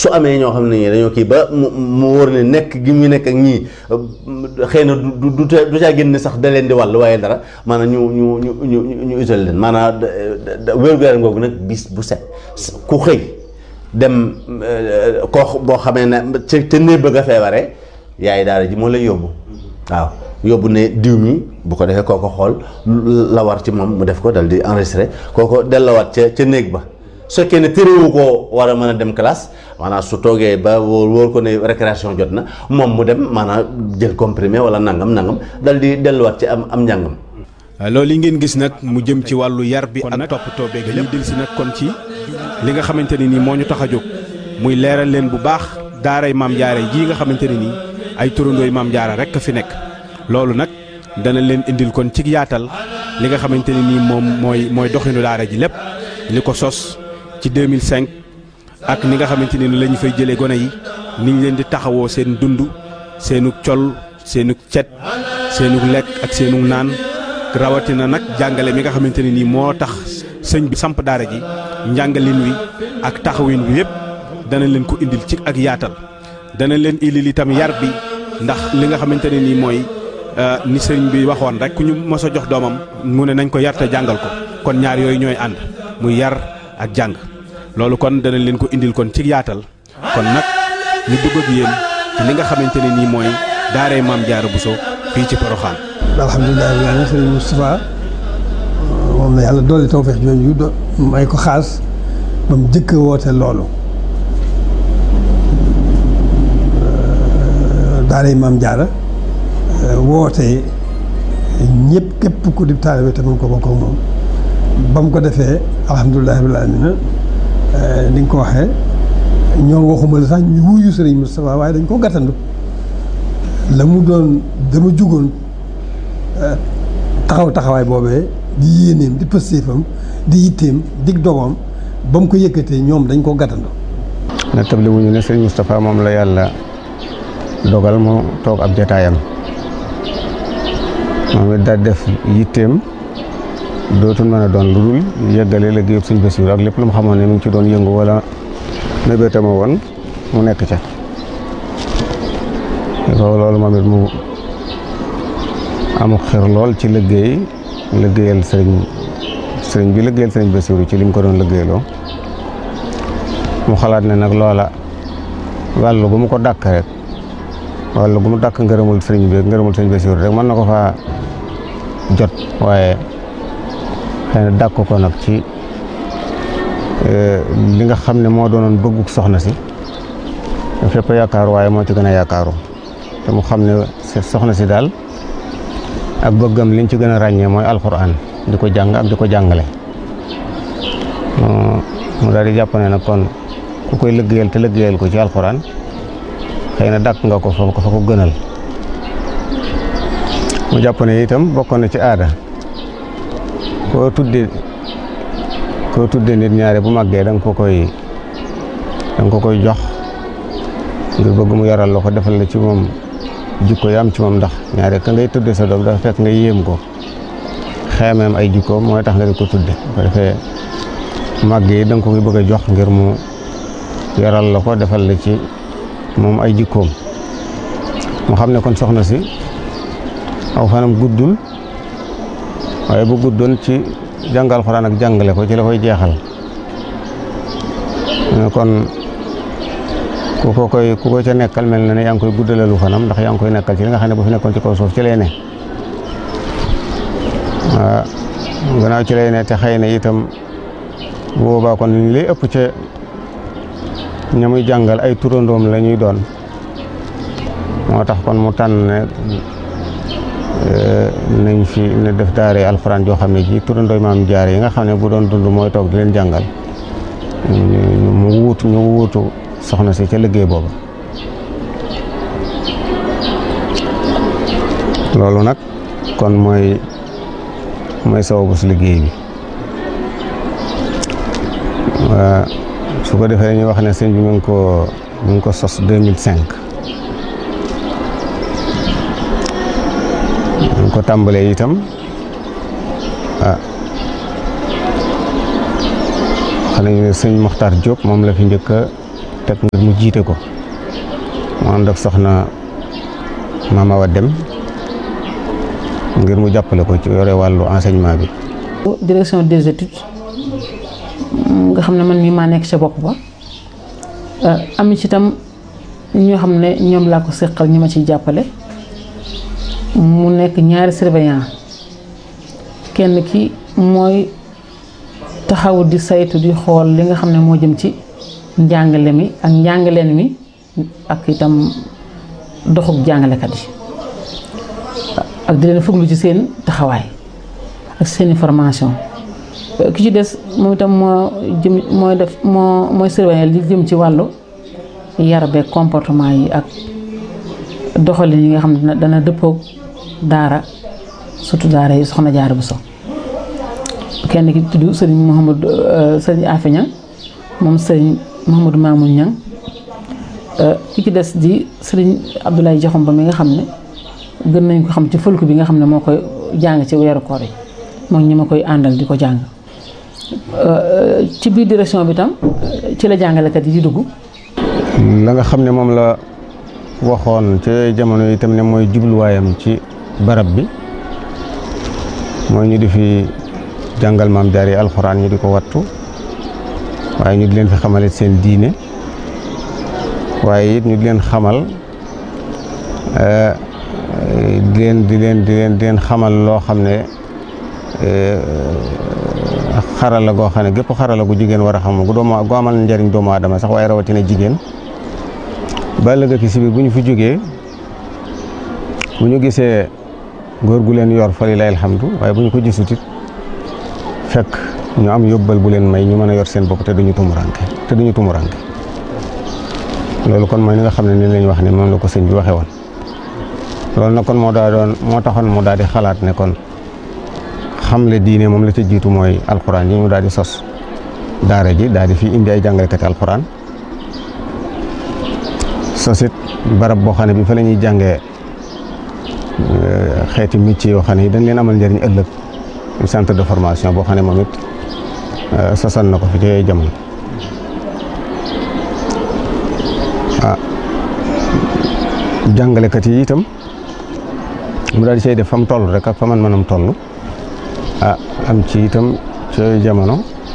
su amee ñoo xam ne ñii dañoo kii ba mu wóor ne nekk gi mu nekk ak ñii xëy na du caa génn sax da leen di wàll waaye dara maanaam ñu isolé leen maanaam wér-gu-yaram googu nag bis bu set ku xëy dem koo boo xamee ne te ne bëgg a feebaree yaay daara ji moo lay yóbbu waaw yóbbu ne diw mi bu ko defee kooko xool la war ci moom mu def ko dal di enregistré kooko dellawaat ca néeg ba su fekkee ne téréwu koo war a mën a dem classe maanaam su toogee ba wóor ko ne récréation jot na moom mu dem maanaam jël comprimé wala nangam dal di delluwaat ci am njàngam. loolu yi ngeen gis nag mu jëm ci wàllu yar bi ak toppatoo beeg lépp dil si nag kon ci li nga xamante ne nii moo ñu tax a jóg muy leeral leen bu baax daaray Maam Jaara jii nga xamante ne nii ay turandooy Maam Jaara rek fi nekk. loolu nag dana leen indil kon ci yaatal li nga xamante ne nii moom mooy doxinu daara ji lépp li ko sos ci 2005 ak ni nga xamante ne ni la ñu fay jëlee gone yi ni ñu leen di taxawoo seen dund seenug col seenug cet seenug lekk ak seenug naan rawatina nag jàngale mi nga xamante ne nii moo tax sëñ bi samp daara ji njàngalin wi ak taxawin wi yépp dana leen ko indil ci ak yaatal dana leen indil itam yar bi ndax li nga xamante ne nii mooy ni sëriñ bi waxoon rek ku ñu mos a jox doomam mu ne nañ ko yar te jàngal ko kon ñaar yooyu ñooy ànd muy yar ak jàng loolu kon dana leen ko indil kon ci yaatal kon nag ñu dugg ak yéen ci li nga xamante ne nii mooy daaray Maam Jaara Bousso fii ci Porokhane. alhamdulilah yàlla sëriñ Moustapha moom la yàlla doole tawfeex jooju may ko xaas ba mu jëkk woote loolu daaray Maam Jaara woote ñëpp képp ku di taalibe te mën ko bokk ak moom ba mu ko defee alhamdulilah rabbil aalamiina ni nga ko waxee ñoom waxuma la sax ñu wuyu sëriñ Moustapha waaye dañ ko gàttandu la mu doon dama jugoon taxawaay boobee di yéeneem di pëstéefam di yitteem dig dogoom ba mu ko yëkkatee ñoom dañ ko gàttandu. na table wuñu ne sëriñ Moustapha moom la yàlla dogal mu toog ab jataayam moom it daal def yitteem dootul mën a doon lu dul yëggale liggéeyub sëñ Bassirou ak lépp lu mu xamoon ne mi ngi ci doon yëngu wala mébétama woon mu nekk ca loolu moom it mu amul xir lool ci liggéeyal sëriñ bi liggéeyal sëriñ Bassirou ci li mu ko doon liggéeyloo mu xalaat ne nag loola wàllu gu mu ko dàkk rek wàllu gu mu dàkk ngërëmul sëriñ bi ngërëmul sëriñ Bassirou rek mën na ko faa jot waaye xëy na dàkk ko nag ci li nga xam ne moo doonoon bëgguk soxna si fépp yaakaaru waaye moo ci gën a yaakaaru te mu xam ne soxna si daal ak bëggam liñ ci gën a ràññee mooy alxuraan di ko jàng ak di ko jàngale mu daal di jàpp ne nag kon ku koy liggéeyal te liggéeyal ko ci alxuraan xëy na dàkk nga ko fa ko gënal mu jàpp ne itam bokkoon na ci aada koo tudde nit ñaare bu màggee da nga ko koy jox ngir bëgg mu yaral la ko defal la ci moom jikko yi am ci moom ndax ñaare ka ngay tudde sa doom dafa fekk nga yéem ko xeemeem ay jikkoom mooy tax nga di ko tudde ko defee màgg yi da nga ko koy bëgg a jox ngir mu yaral la ko defal la ci moom ay jikkoom mu xam ne kon soxna si aw fanam guddul waaye bu guddoon ci jàngal Alxuraan ak jàngale ko ci la koy jeexal kon ku ko ca nekkal mel na ne yaa ngi koy guddalalu fanam ndax yaa ngi koy nekkal ci li nga xam ne bu fi nekkoon ci kaw suuf ci lay ne waaw gannaaw ci lay ne te xëy na itam boobaa kon li lay ëpp ca ña muy jàngal ay turandoom la ñuy doon moo tax kon mu tànn ne nañ fi ne def daare alxuraan joo xam ne ji turandooy Maam Jaara yi nga xam ne bu doon dund mooy toog di leen jàngal ñu wuutu soxna si ca liggéey boobu loolu nag kon mooy sababu si liggéey bi su ko defee ñu wax ne sëñ bi mu ngi ko sos 2005 ñu ko tàmbalee itam xam nañu ne sëñ Mokhtar Diop moom la fi njëkk a teg ngir mu jiite ko mu ànd ak soxna Mama Awa Dem ngir mu jàppale ko ci yore wàllu enseignement bi. direction des études nga xam ne man mii maa nekk ca bopp ba am ci itam ñoo xam ne ñoom laa ko seqal ñi ma ciy jàppale mu nekk ñaari surveillant kenn ki mooy taxaw di saytu di xool li nga xam ne moo jëm ci njàngale mi ak njàngaleen mi ak itam doxuk jàngalekat yi ak di leen fuglu ci seen taxawaay ak seeni formation ki ci des moom itam mooy surveiller li jëm ci wàllu yar beeg comportement yi ak doxalin yi nga xam ne dana dëppoog daara surtout daara yi Soxna Jaara Buso kenn ki tudd sëriñ Afe Ñang moom sëriñ Mouhamadou Mamoun Ñang ki ci des di sëriñ Abdoulaye Jaxum Ba mi nga xam ne gën nañ ko xam ci fëlku bi nga xam ne moo koy jàng ci weeru koor yi moom ñi ma koy àndal di ko jàng ci biir direction bi tam ci la jàngalekat yi di dugg. la nga xam ne moom la waxoon ci jamono yi itam ne mooy jubluwaayam ci barab bi mooy ñu di fi jàngal maam jaar yi alxuraan ñu di ko wattu waaye ñu di leen fi xamale seen diine waaye it ñu di leen xamal di leen xamal loo xam ne xarala goo xam ne gépp xarala gu jigéen war a xam gu amal njariñ doomu aadama sax waaye rawatina jigéen ba ëllëg ki si biir bu ñu fi jógee bu ñu gisee góor gu leen yor fa lillahi alhamdu waaye bu ñu ko gisut it fekk ñu am yóbbal bu leen may ñu mën a yor seen bopp te duñu tumuranke loolu kon mooy li nga xam ne ni lañ wax ne moom la ko sëñ bi waxee woon loolu nag kon moo taxoon mu daal di xalaat ne kon xamle diine moom la ca jiitu mooy alxuraan yi mu daal di sos daara ji daal di fi indi ay jàngalekati alxuraan sosit barab boo xam ne bi fa la ñuy jàngee xeeti métier yoo xam ne yi dañ leen amal njëriñ ëllëg centre de formation boo xam ne moom it sosan na ko fi ci jamono jàngalekat yi itam mu daal di cay def fa mu toll rek ak fa man mënam toll am ci itam ci jamono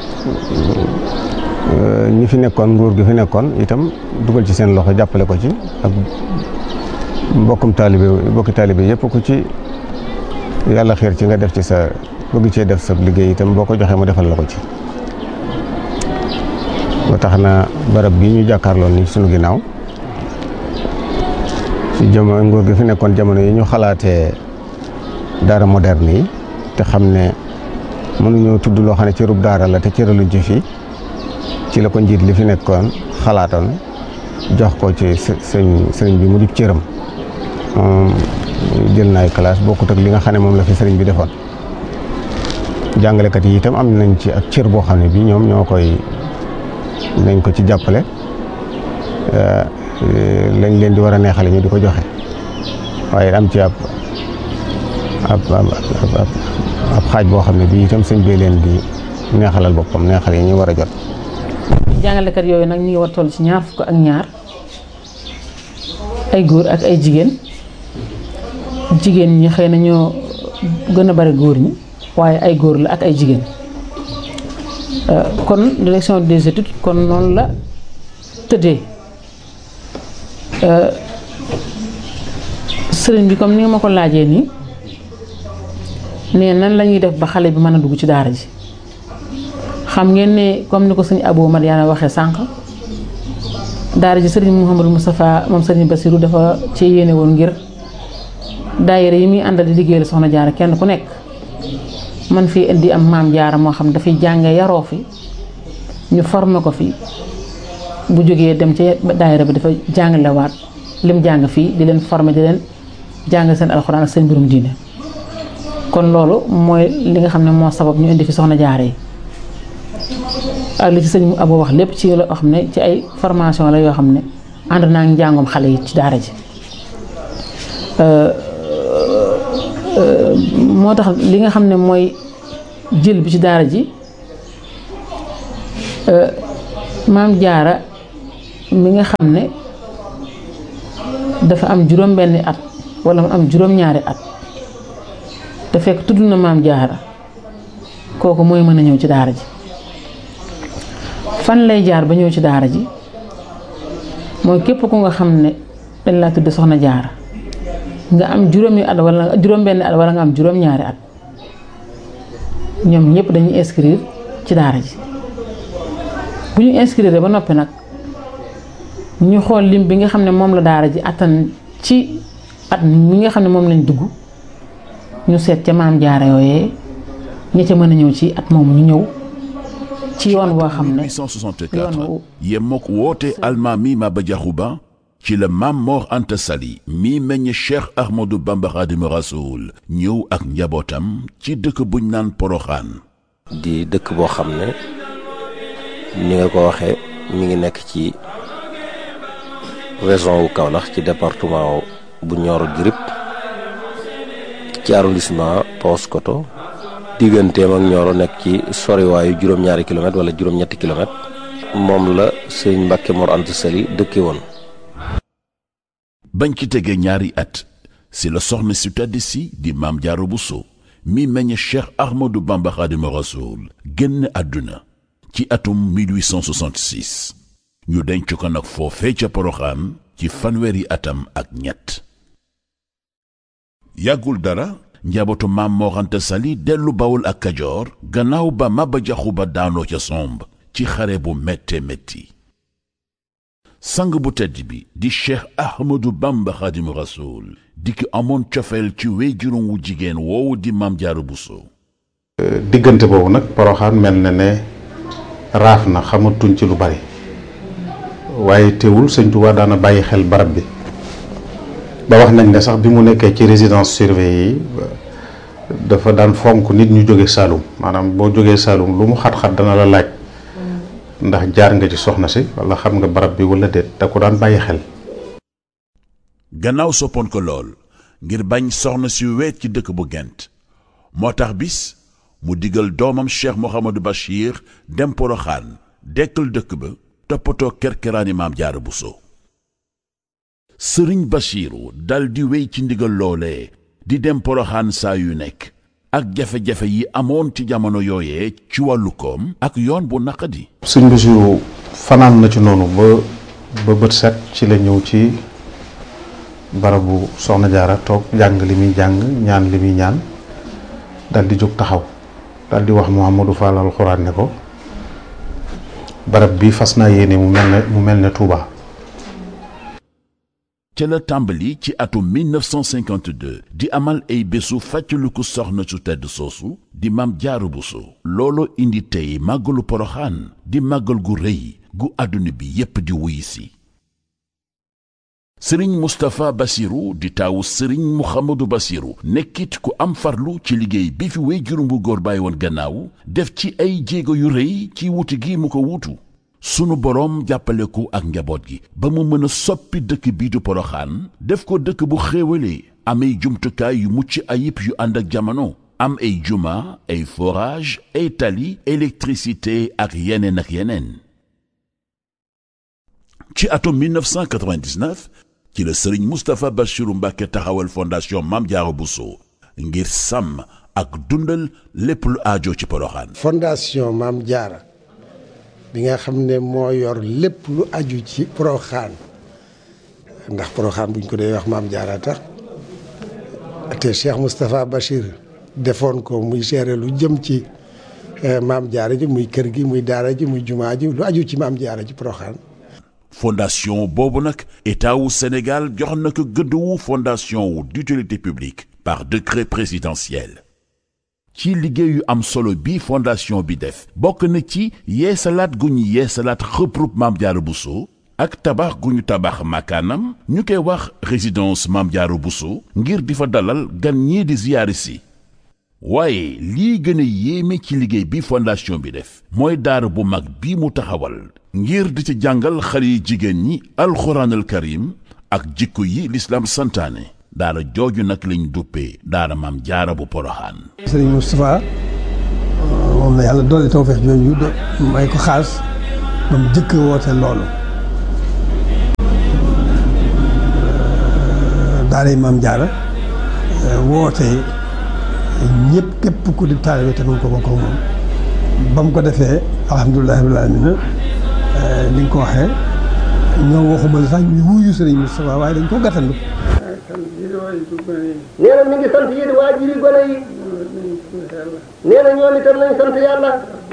ñi fi nekkoon nguur gi fi nekkoon itam dugal ci seen loxo jàppale ko ci ak mbokki taalibe yëpp ku ci yàlla xiir ci nga def ci sa bëgg cee def sa liggéey itam boo ko joxee mu defal la ko ci ba tax na barab bii ñu jàkkaarloon ni sunu ginnaaw ci jamono nguur gi fi nekkoon jamono yi ñu xalaatee daara moderne yi te xam ne mënuñoo tudd loo xam ne cërub daara la te cëraluñ ci fii ci la ko njiit li fi nekkoon xalaatoon jox ko ci sëriñ bi mu di cëram moom jël na ay classe bokkut ak li nga xam ne moom la fi sëriñ bi defoon jàngalekat yi itam am nañ ci ak cër boo xam ne bi ñoom ñoo koy nañ ko ci jàppale lañ leen di war a neexale ñu di ko joxe waaye am ci ab xaaj boo xam ne bii itam sëñ bee leen di neexalal boppam neexal yi ñu war a jot. jàngalekat yooyu nag ñu ngi war toll ci 22 ay góor ak ay jigéen ñi xëy na ñoo gën a bari góor ñi waaye ay góor la ak ay jigéen kon direction des études kon noonu la tëddee sëriñ bi comme ni nga ma ko laajee nii ne nan la ñuy def ba xale bi mën a dugg ci daara ji xam ngeen ne comme ni ko sëñ Abou Madiana waxee sànq daara ji sëriñ Mouhamadou Moustapha moom sëriñ Bassirou dafa ci yéene woon ngir daayira yi muy àndal di liggéeyal Soxna Jaara kenn ku nekk man fii indi am maam Jaara moo xam dafay jànge yaroo fi ñu formé ko fi bu jógee dem ci daayira bi dafa jàngalewaat lim jàng fii di leen formé di leen jàng seen alxuraan ak seen mbirum diine kon loolu mooy li nga xam ne moo sabab ñu indi fi Soxna Jaara yi ak li ci sëñ Abou wax lépp ci loo xam ne ci ay formation la yoo xam ne ànd naa njàngum xale yi ci daara ji moo tax li nga xam ne mooy jël bi ci daara ji maam Jaara mi nga xam ne dafa am juróom-benni at wala mu am juróom-ñaari at te fekk tudd na maam jaara kooku mooy mën a ñëw ci daara ji. fan lay jaar ba ñëw ci daara ji mooy képp ku nga xam ne dañ laa tudd soxna jaara nga am juróomi at wala juróom-benni at wala nga am juróom-ñaari at ñoom ñëpp dañuy inscrire ci daara ji. bu ñu inscrire ba noppi nag ñu xool lim bi nga xam ne moom la daara ji attan ci at mi nga xam ne moom lañ dugg ñu seet ca maam jaara yooyee ña ca mën a ñëw ci at moomu ñu ñëw ci yoon woo xam ne 1864 yemook woote almaami Maba Diakhou Ba ci la Maam Mor Anta Sali mi meññ Cheikh Ahmadou Bamba Khadimu Rasoul ñëw ak njabootam ci dëkk buñ naan Poroxaan. di dëkk boo xam ne ni nga ko waxee mi ngi nekk ci région wu Kaolack ci département bu Nioro du Rip ci arrondissement Paoskoto digganteem ak Nioro nekk ci soriwaayu juróom-ñaari kilomètre wala juróom-ñetti kilomètre moom la sëñ Mbàkke Mor Anta Sali dëkke woon. bañ ci tegee ñaari at si la soxna si tedd si di Maam Jaara Buso mi meññ Cheikh Ahmadou Bamba Khadimu Rasoul génn àdduna ci atum 1866 ñu denc ko nag foofee ca Poroxaan ci fanweeri atam ak ñett. yàggul dara njabootu Maam Mor Anta Sali dellu Bawol ak Kajoor gannaaw ba Maba Diakhou Ba daanoo ca somb ci xare bu métte métti. sang bu tedd bi di Cheikh Ahmadou Bamba Khadimu Rasoul di ki amoon cofeel ci wéyjuram wu jigéen woowu di Maam Jaara Buso. diggante boobu nag Poroxaan mel na ne raaf na xamatuñ ci lu bari waaye teewul sëñ Tuubaa daana bàyyi xel barab bi ba wax nañ ne sax bi mu nekkee ci résidence surveillée yi dafa daan fonk nit ñu jóge Saalum maanaam boo jógee Saalum lu mu xat-xat dana la laaj ndax jaar nga ci soxna si wala xam nga barab bi wala déet da ko daan bàyyi xel. gannaaw soppoon ko lool ngir bañ soxna si weet ci dëkk bu Gent moo tax bis mu digal doomam Cheikh Mouhamadou Bachir dem Poroxaan dekkal dëkk ba toppatoo kerkeraani Maam Jaara Buso. sëriñ Bachiru dal di wéy ci ndigal loolee di dem Poroxaan saa yu nekk ak jafe-jafe yi amoon ci jamono yooyee ci wàllu koom ak yoon bu naqadi. sëñ Bachiru fanaan na ci noonu ba bët set ci la ñëw ci barabu soxna jaara toog jàng li muy jàng ñaan li muy ñaan dal di jóg taxaw dal di wax Mouhamadou Fall alxuraan ne ko barab bi fas naa yéene mu mel ne Touba. ca la tàmbali ci atum 1952 di amal ay bésu fàttaliku soxna su tedd soosu di Maam Jaara Buso. looloo indi tey màggalu Poroxaan di màggal gu rëy gu àdduna bi yépp di wuy si. sëriñ Moustapha Bassirou di taawu sëriñ Mouhamadou Bassirou nekkit ku am farlu ci liggéey bi fi wéyjuram bu góor bàyyi woon gannaaw def ci ay jéego yu rëy ci wuti gi mu ko wuutu. sunu boroom jàppale ko ak njaboot gi ba mu mën a soppi dëkk bii du Poroxaan def ko dëkk bu xéewalee am ay jumtukaay yu mucc ayib yu ànd ak jamono am ay juma ay forage ay tali électricité ak yeneen ak yeneen. ci atum 1999 ci la sëriñ Moustapha Bassirou Mbacké taxawal fondation Maam Jaara Buso ngir sàmm ak dundal lépp lu aajo ci Poroxaan. fondation Maam Jaara bi nga xam ne moo yor lépp lu aju ci Poroxaan ndax Poroxaan buñ ko dee wax Maam Jaara tax te Cheikh Moustapha Bachir defoon ko muy gérer lu jëm ci Maam Jaara ji muy kër gi muy daara ji muy jumaa ji lu aju ci Maam Jaara ji Poroxaan. fondation boobu nag état wu Sénégal jox na ko gëdd wu fondation wu d'utilité publique par décret présidentiel. ci liggéeyu am solo bi fondation bi def bokk na ci yeesalaat gu ñu yeesalaat xëprub Maam Jaara Buso ak tabax gu ñu tabax makaanam ñu koy wax résidence Maam Jaara Buso ngir di fa dalal gan ñii di ziyaari si. waaye lii gën a yéeme ci liggéey bi fondation bi def mooy daara bu mag bi mu taxawal ngir di ci jàngal xale yi jigéen ñi alxuraanal karim ak jikko yi lislaam santaane. daara jooju nag lañ duppee daara Maam Jaara bu Poroxaan. sëriñ Moustapha moom la yàlla doole tawfeex jooju may ko xaas ba mu jëkk woote loolu daaray Maam Jaara woote ñëpp képp ku di taalibe te mu ko bokk moom ba mu ko defee alhamdulilah rabbil aalamiina ni nga ko waxee ñoo waxuma la sax ñu wuyu Sëriñ Moustapha waaye dañ ko gàttandu. nee na mi ngi sant yéen waajur yi gone yi. nee na ñoom itam nañ sant yàlla.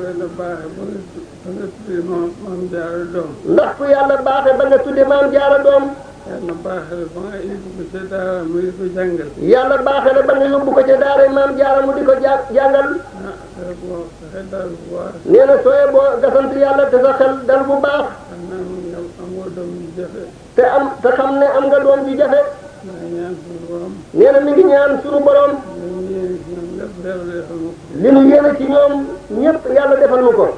ndax ku yàlla baaxee ba nga tudde Maam Jaara doom. yàlla baaxee la ba nga yóbbu ko ca daara mu di ko jàngal. yàlla baaxee la ba nga yóbbu ko ca daara Maam Jaara mu di ko jàngal. nee na sooyee boo nga sant yàlla te sa xel dal bu baax. te xam ne am nga doom ji jafe. nee na mi ngi ñaan suñu borom. li nu yéene ci ñoom ñëpp yàlla defal nu ko.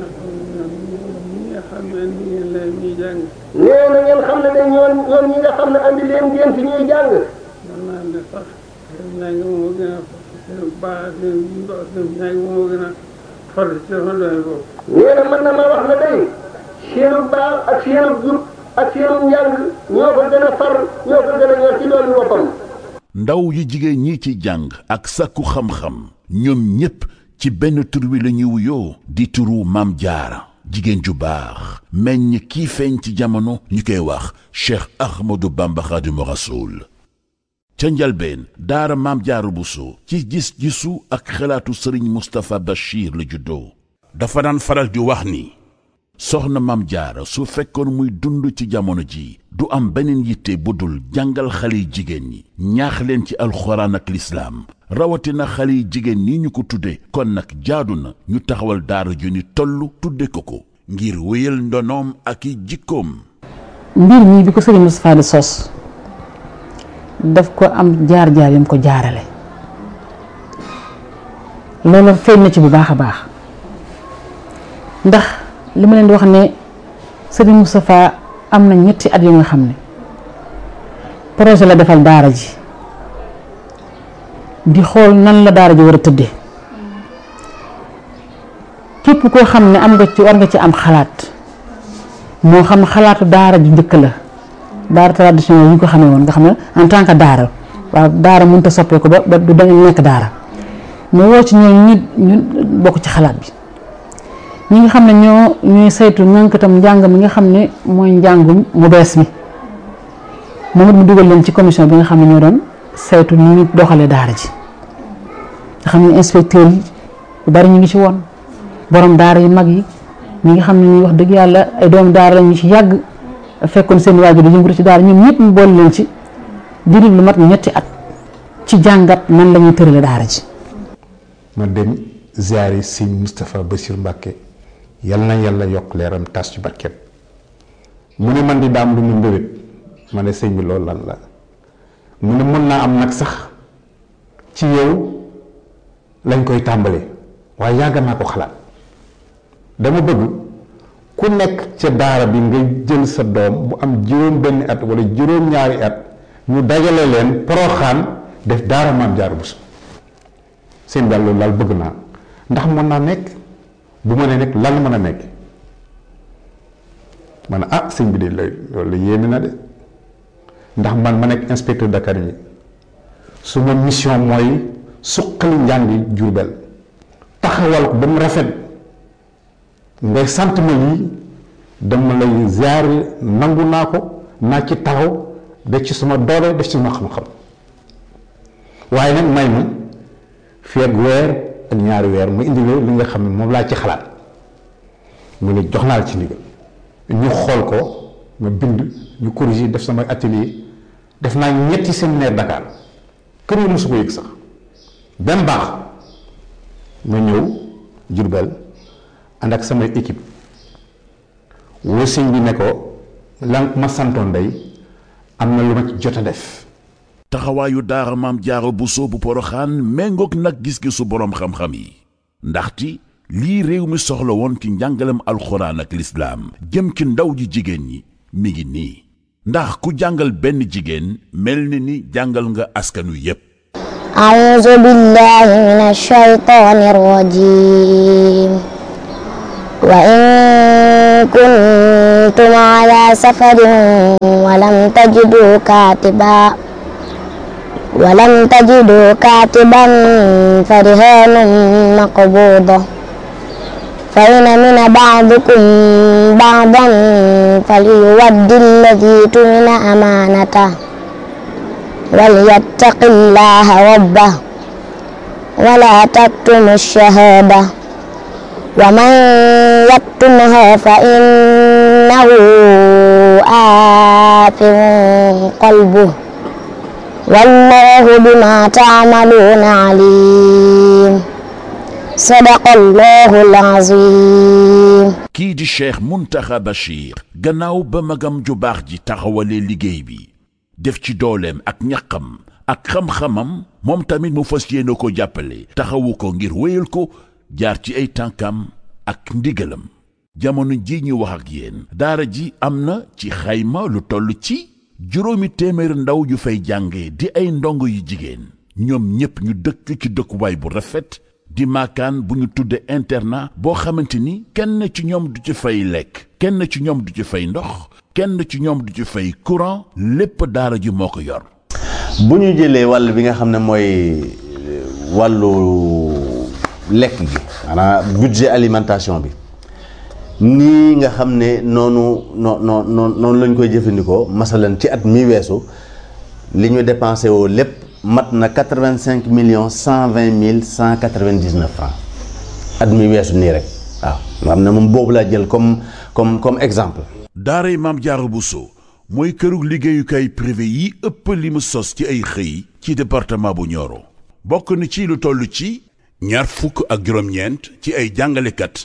nee na ngeen xam ne de ñoom ñi nga xam ne andi leen ngeen ci ñuy jàng. nee na mën na ma wax ne day seenu baax ak seenu jub ak seenu njàng ñoo ko gën a far ñoo ko gën a ñor ci doomi boppam. ndaw yu jigéen ñi ci jàng ak sàkku xam-xam ñoom ñépp ci benn tur wi la ñuy wuyoo di turu Maam Jaara jigéen ju baax meññ kii feeñ ci jamono ñu koy wax Cheikh Ahmadou Bamba Khadimu Rasoul ca njalbeen daara Maam Jaara Buso ci gis-gisu ak xalaatu Sëriñ Moustapha Bachir la juddoo dafa daan faral di wax ni soxna Maam Jaara su fekkoon muy dund ci jamono ji du am beneen yitte bu dul jàngal xale yi jigéen ñi ñaax leen ci alxuraan ak lislaam rawatina xale yi jigéen ñi ñu ko tudde kon nag jaadu na ñu taxawal daara ju ni toll tudde ko ngir wéyal ndonoom ak i jikkoom. mbir mi bi ko Sëriñ Moustapha di sos daf ko am jaar-jaar yam ko jaarale loolu feeñ na ci bu baax a baax ndax li ma leen di wax ne Sëriñ Moustapha am na ñetti at yu nga xam ne projet la defal daara ji di xool nan la daara ji war a tëdde képp koo xam ne am nga ci war nga ci am xalaat moo xam xalaatu daara ju njëkk la daara traditionnel yi ñu ko xamee woon nga xam ne en tant que daara waaw daara mënut a soppeeku ba du dañu nekk daara mu woo ci ñooñu ñu bokk ci xalaat bi ñi nga xam ne ñooy saytu ñànkatam njàng mi nga xam ne mooy njàngum mu bees mi moom it mu dugal leen ci commission bi nga xam ne ñoo doon saytu ni ñu doxalee daara ji nga xam ne inspecteur yi yu bari ñu ngi ci woon borom daara yu mag yi ñi nga xam ne ñuy wax dëgg yàlla ay doomu daara la ñu ci yàgg fekkoon seen waajur di yëngatu ci daara ñoom ñëpp mu boole leen ci diiru lu mat ñetti at ci jàngat nan la ñuy tërale daara ji. ma dem ziyaare Sëñ Moustapha Bassir Mbàkke yal na yàlla yokk leeram tas ci barkeem mu ne man di daam lu mu mbébét ma ne sëñ bi loolu lan la mu ne mën naa am nag sax ci yow lañ koy tàmbalee waaye yàgg naa ko xalaat dama bëgg ku nekk ca daara bi nga jël sa doom bu am juróom benn at wala juróom ñaari at ñu dajale leen Poroxaan def daara Maam Jaara Buso seen daal loolu daal bëgg naa ndax mën naa nekk bu ma nee nekk lan mën a nekk ma ne ah sëñ bi de loolu la yéeme na de ndax man ma nekk inspecteur d'académie su ma mission mooy suqali njàngi Jurbel taxawal ko ba mu rafet ngay sant ma lii dama lay ziare nangu naa ko naa ci taxaw def ci suma doole def ci suma xam-xam waaye nag may ma fii ak weer ak ñaari weer mu indi li nga xam ne moom laa ci xalaat mu ne jox naa la ci ndigal ñu xool ko ma bind ñu corriger def sama atelier def naa ñetti séminaire Dakar kër yi mosu ko yëg sax benn baax ma ñëw Jurbel ànd ak samay équipe woo sëñ bi ne ko lan ma santoon day am na lu ma ci jot a def. taxawaayu daara Maam Jaara Buso bu Poroxaan méngoog nag gis-gisu boroom xam-xam yi ndaxte lii réew mi soxla woon ci njàngalem alxuraan ak lislaam jëm ci ndaw ji jigéen ñi mi ngi nii ndax ku jàngal benn jigéen mel ni jàngal nga askanu yépp. a'uuzu billaahi mina shaytaani rajiim wa in kuntum ala safarin wa lam tajidu kaatiban ولم تجدوا كاتبا فرهان مقبوضة فإن من بعضكم بعضا فليؤد الذي اؤتمن أمانته وليتق الله ربه ولا تكتموا الشهادة ومن يكتمها فإنه آثم قلبه والله بما تعملون عليم صدق الله العظيم. kii di Cheikh Mountakha Bachir gannaaw ba magam ju baax ji taxawalee liggéey bi def ci dooleem ak ñaqam ak xam-xamam moom tamit mu fas yéene ko jàppale taxawu ko ngir wéyal ko jaar ci ay tànkam ak ndigalam. jamono ji ñu wax ak yéen daara ji am na ci xayma lu toll ci 700 ndaw yu fay jànge di ay ndongo yu jigéen ñoom ñépp ñu dëkk ci dëkkuwaay bu rafet di maakaan bu ñu tudde internat boo xamante ni kenn ci ñoom du ci fay lekk kenn ci ñoom du ci fay ndox kenn ci ñoom du ci fay courant lépp daara ji moo ko yor. bu ñu jëlee wàll bi nga xam ne mooy wàllu lekk gi maanaam budget alimentation bi nii nga xam ne noonu lañ koy jëfandikoo masalan ci at mi weesu li ñu dépensé woo lépp mat na 85 millions 120 mille 199 francs at mi weesu nii rek waaw nga xam ne moom boobu laa jël comme exemple. daaray Maam Jaara Buso mooy kërug liggéeyukaay privé yi ëpp li mu sos ci ay xëy ci département bu Nioro bokk na ci lu toll ci 29 ci ay jàngalekat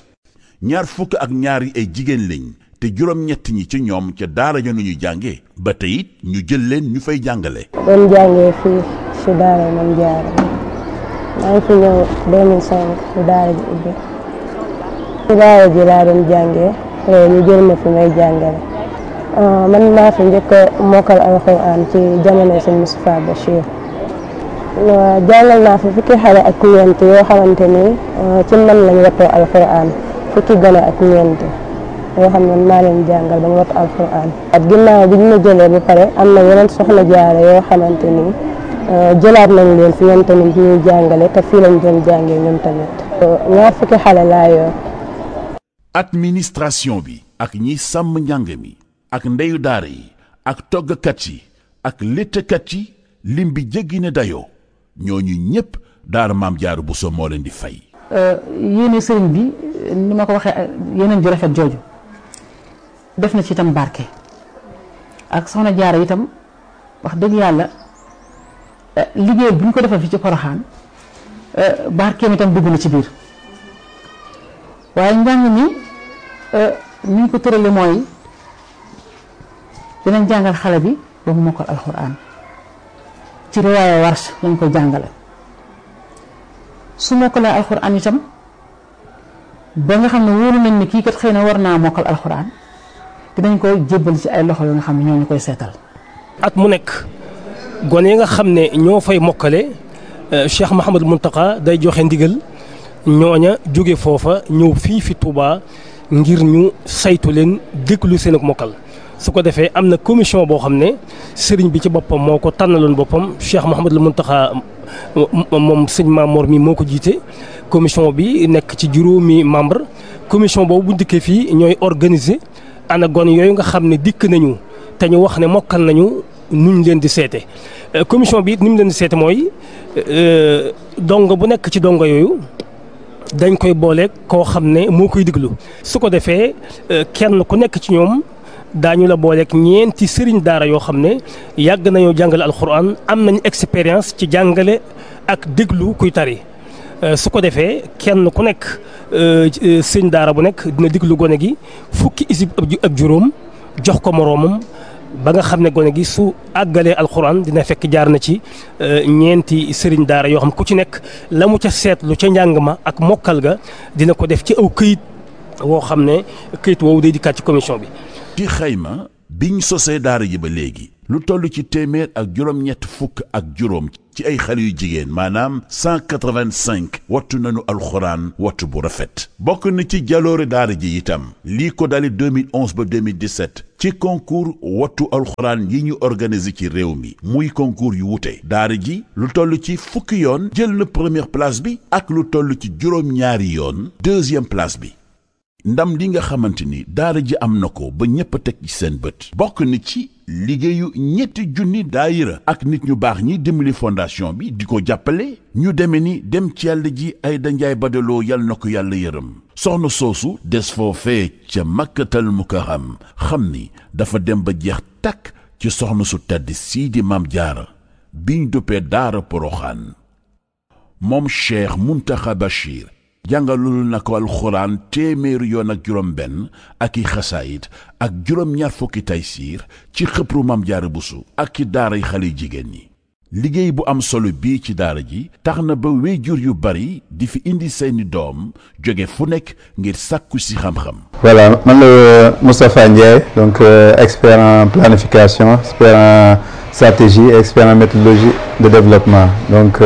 22 ay jigéen lañ te 7 ñi ci ñoom ca daara ja nu ñu jànge ba tey it ñu jël leen ñu fay jàngale. doon jàngee fii ci daara Maam Jaara maa ngi fi ñëw 2005 ci daara ji ubbi ci daara ji laa doon jàngee ñu jël ma fi may jàngale man maa fi njëkk a mokkal alxuraan ci jamono sëñ Moustapha Bachir jàngal naa fi fukki xale ak ñeent yoo xamante ni ci man lañ wattoo alxuraan fukki gone ak ñeent yoo xam ne maa leen jàngal ba ñu wattu alxuraan at ginnaaw bi ñu ma jëlee ba pare am na yeneen soxna jaara yoo xamante ni jëlaat nañ leen fi ñoom tamit ñuy jàngale te fii lañ doon jàngee ñoom tamit 2 fukki xale laa yor. administration bi ak ñi sàmm njàng mi ak ndeyu daara yi ak toggkat yi ak léttkat yi lim bi jéggi ne dayoo ñooñu ñëpp daara Maam Jaara Buso moo leen di fay. yéene sëriñ bi ni ma ko waxee yeneen ju rafet jooju def na ci itam barke ak soxna jaara itam wax dëgg yàlla liggéey bu ñu ko defal fi ci Poroxaan barkeem itam dugg na ci biir waaye njàng mi ni ñu ko tërale mooy dinañ jàngal xale bi ba mu mokkal alxuraan ci riwaaya Warsh lañ koy jàngale su mokkalee alxuraan itam ba nga xam ne wóolu nañ ni kii kat xëy na war naa mokkal alxuraan dinañ koy jébbal ci ay loxo yoo nga xam ne ñoo ñu koy seetal. at mu nekk gone yi nga xam ne ñoo fay mokkale Cheikh Mouhamadou Mountakha day joxe ndigal ñooña jóge foofa ñëw fii fi Touba ngir ñu saytu leen déglu seen ak mokkal su ko defee am na commission boo xam ne sëriñ bi ci boppam moo ko tànnaloon boppam Cheikh Mouhamadou Mountakha moom sëñ Mamor mi moo ko jiite commission bi nekk ci 5 membre commission boobu bu dikkee fii ñooy organiser ana gone yooyu nga xam ne dikk nañu te ñu wax ne mokkal nañu nuñ leen di seete commission bi it ni mu leen di seete mooy dongo bu nekk ci dongo yooyu dañ koy booleeg koo xam ne moo koy diglu su ko defee kenn ku nekk ci ñoom daañu la booleeg ñeenti sëriñ daara yoo xam ne yàgg nañoo jàngale alxuraan am nañ expérience ci jàngale ak déglu kuy tari su ko defee kenn ku nekk sëriñ daara bu nekk dina diglu gone gi fukki isib ak juróom jox ko moroomam ba nga xam ne gone gi su àggalee alxuraan dina fekk jaar na ci ñeenti sëriñ daara yoo xam ku ci nekk la mu ca seetlu ca njàng ma ak mokkal ga dina ko def ci aw këyit woo xam ne këyit woowu day dikkaat ci commission bi. ci xayma biñ sosee daara ji ba léegi lu toll ci 100 ak juróom-ñett fukk ak juróom ci ay xale yu jigéen maanaam 185 wattu nañu alxuraan wattu bu rafet. bokk na ci jaloore daara ji itam lii ko dali 2011 ba 2017 ci concours wattu alxuraan yi ñu organisé ci réew mi muy concours yu wute. daara ji lu toll ci fukki yoon jël na première place bi ak lu toll ci juróom-ñaari yoon deuxième place bi. ndam li nga xamante ni daara ji am na ko ba ñépp a teg ci seen bët bokk na ci liggéeyu ñetti junni daayira ak nit ñu baax ñi dimbali fondation bi di ko jàppale ñu deme ni dem ci yàlla ji Ayda Njaay Badaloo yal na ko yàlla yërëm. soxna soosu des foofee ca Makkatal Mukarram xam ni dafa dem ba jeex takk ci soxna su tedd sii di Maam Jaara biñ duppee daara Poroxaan. moom Cheikh Muntaxa Bachir jàngalul na ko alxuraan téeméeri yoon ak juróom benn ak i xasaayit ak juróom-ñaar fukki taysiir ci xëpru Maam Jaara Buso ak ci daaray xale jigéen ñi. liggéey bu am solo bii ci daara ji tax na ba wéyjur yu bari di fi indi seeni doom jóge fu nekk ngir sàkku si xam-xam. Voilà, man la Moustapha Ndiaye, donc expert en planification, expert en stratégie et expert en méthodologie de développement. Donc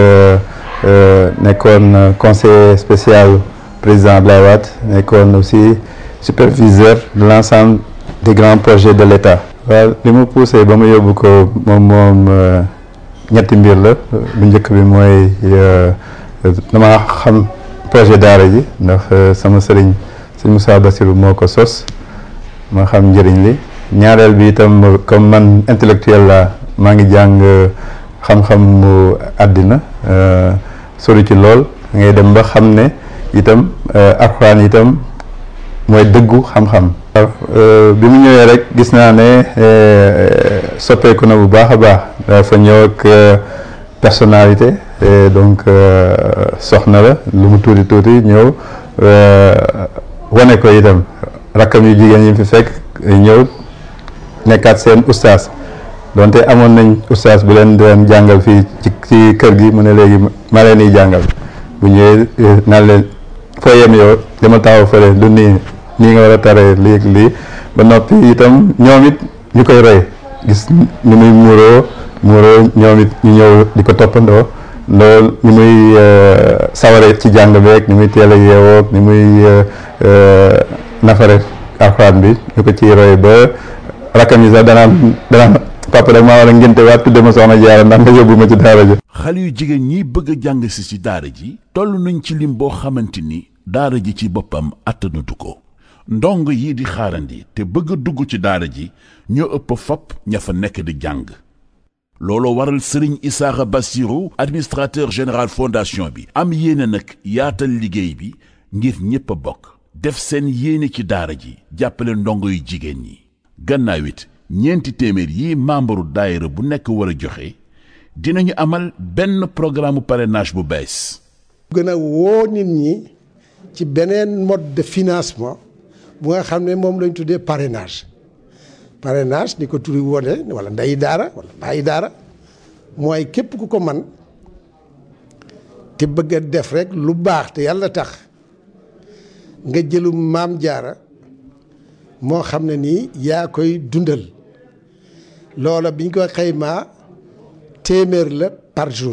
nekkoon conseiller spécial président Abdoulaye Wade, nekkoon aussi superviseur de l'ensemble des grands projets de l'État. waaw li mu poussé ba mu yóbbu ko moom ñetti mbir la bu njëkk bi mooy dama xam projet daara ji ndax sama sëriñ sëñ Moussa Bassirou moo ko sos ma xam njëriñ li ñaareel bi itam comme man intellectuel la maa ngi jàng xam-xam mu àddina sori ci lool ngay dem ba xam ne itam alxuraan itam mooy dëggu xam-xam. bi mu ñëwee rek gis naa ne soppeeku na bu baax a baax dafa ñëw ak personnalité donc soxna la lu mu tuuti tuuti ñëw wane ko itam rakkam yu jigéen yi fi fekk ñëw nekkaat seen ustaas donte amoon nañ ustaas bu leen doon jàngal fii ci kër gi mu ne léegi ma leen di jàngal bu ñëwee naan leen foo yem yow dama taxaw fële du nii nga war a taree lii ba noppi itam ñoom it ñu koy roy gis ni muy muuroo ñoom it ñu ñëw di ko toppandoo loolu ni muy saware ci jàng beeg ni muy teel a yeewoo ni muy nafare alxuraan bi ñu ko ciy roy ba rakkam yi sax danaan papa rek maa war a ngénte waat tudde ma soxna Jaara ndax nga yóbbu ma ci daara ji. xale yu jigéen ñi bëgg a jàng si ci daara ji toll nañ ci lim boo xamante ni daara ji ci boppam attanatu ko ndong yi di xaarandi te bëgg a dugg ci daara ji ñoo ëpp fopp ña fa nekk di jàng. looloo waral Serigne Issakha Bassirou administrateur général fondation bi am yéene nag yaatal liggéey bi ngir ñépp a bokk def seen yéene ci daara ji jàppale ndongo yu jigéen ñi. gannaaw it ñeenti téeméer yi membre daayira bu nekk war a joxe dinañu amal benn programme parrainage bu bees. gën a woo nit ñi ci beneen mode de financement bu nga xam ne moom lañ tuddee parrainage ni ko turi wone wala ndeyi daara wala bàyyi daara mooy képp ku ko man te bëgg a def rek lu baax te yàlla tax nga jëlu Maam Jaara moo xam ne nii yaa koy dundal loola biñ ko xaymaa téeméer la par jour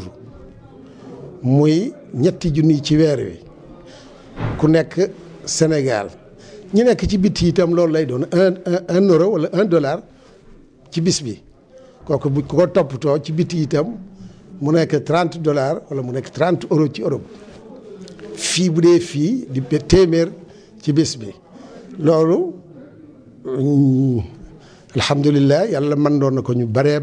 muy ñetti junni ci weer wi ku nekk Sénégal ñi nekk ci bitti itam loolu lay doon un euro wala $1 ci bis bi kooku bu ko toppatoo ci bitti itam mu nekk $30 wala mu nekk 30 euros ci Europe fii bu dee fii di téeméer ci bis bi loolu alhamdulilah yàlla mën doon na ko ñu bare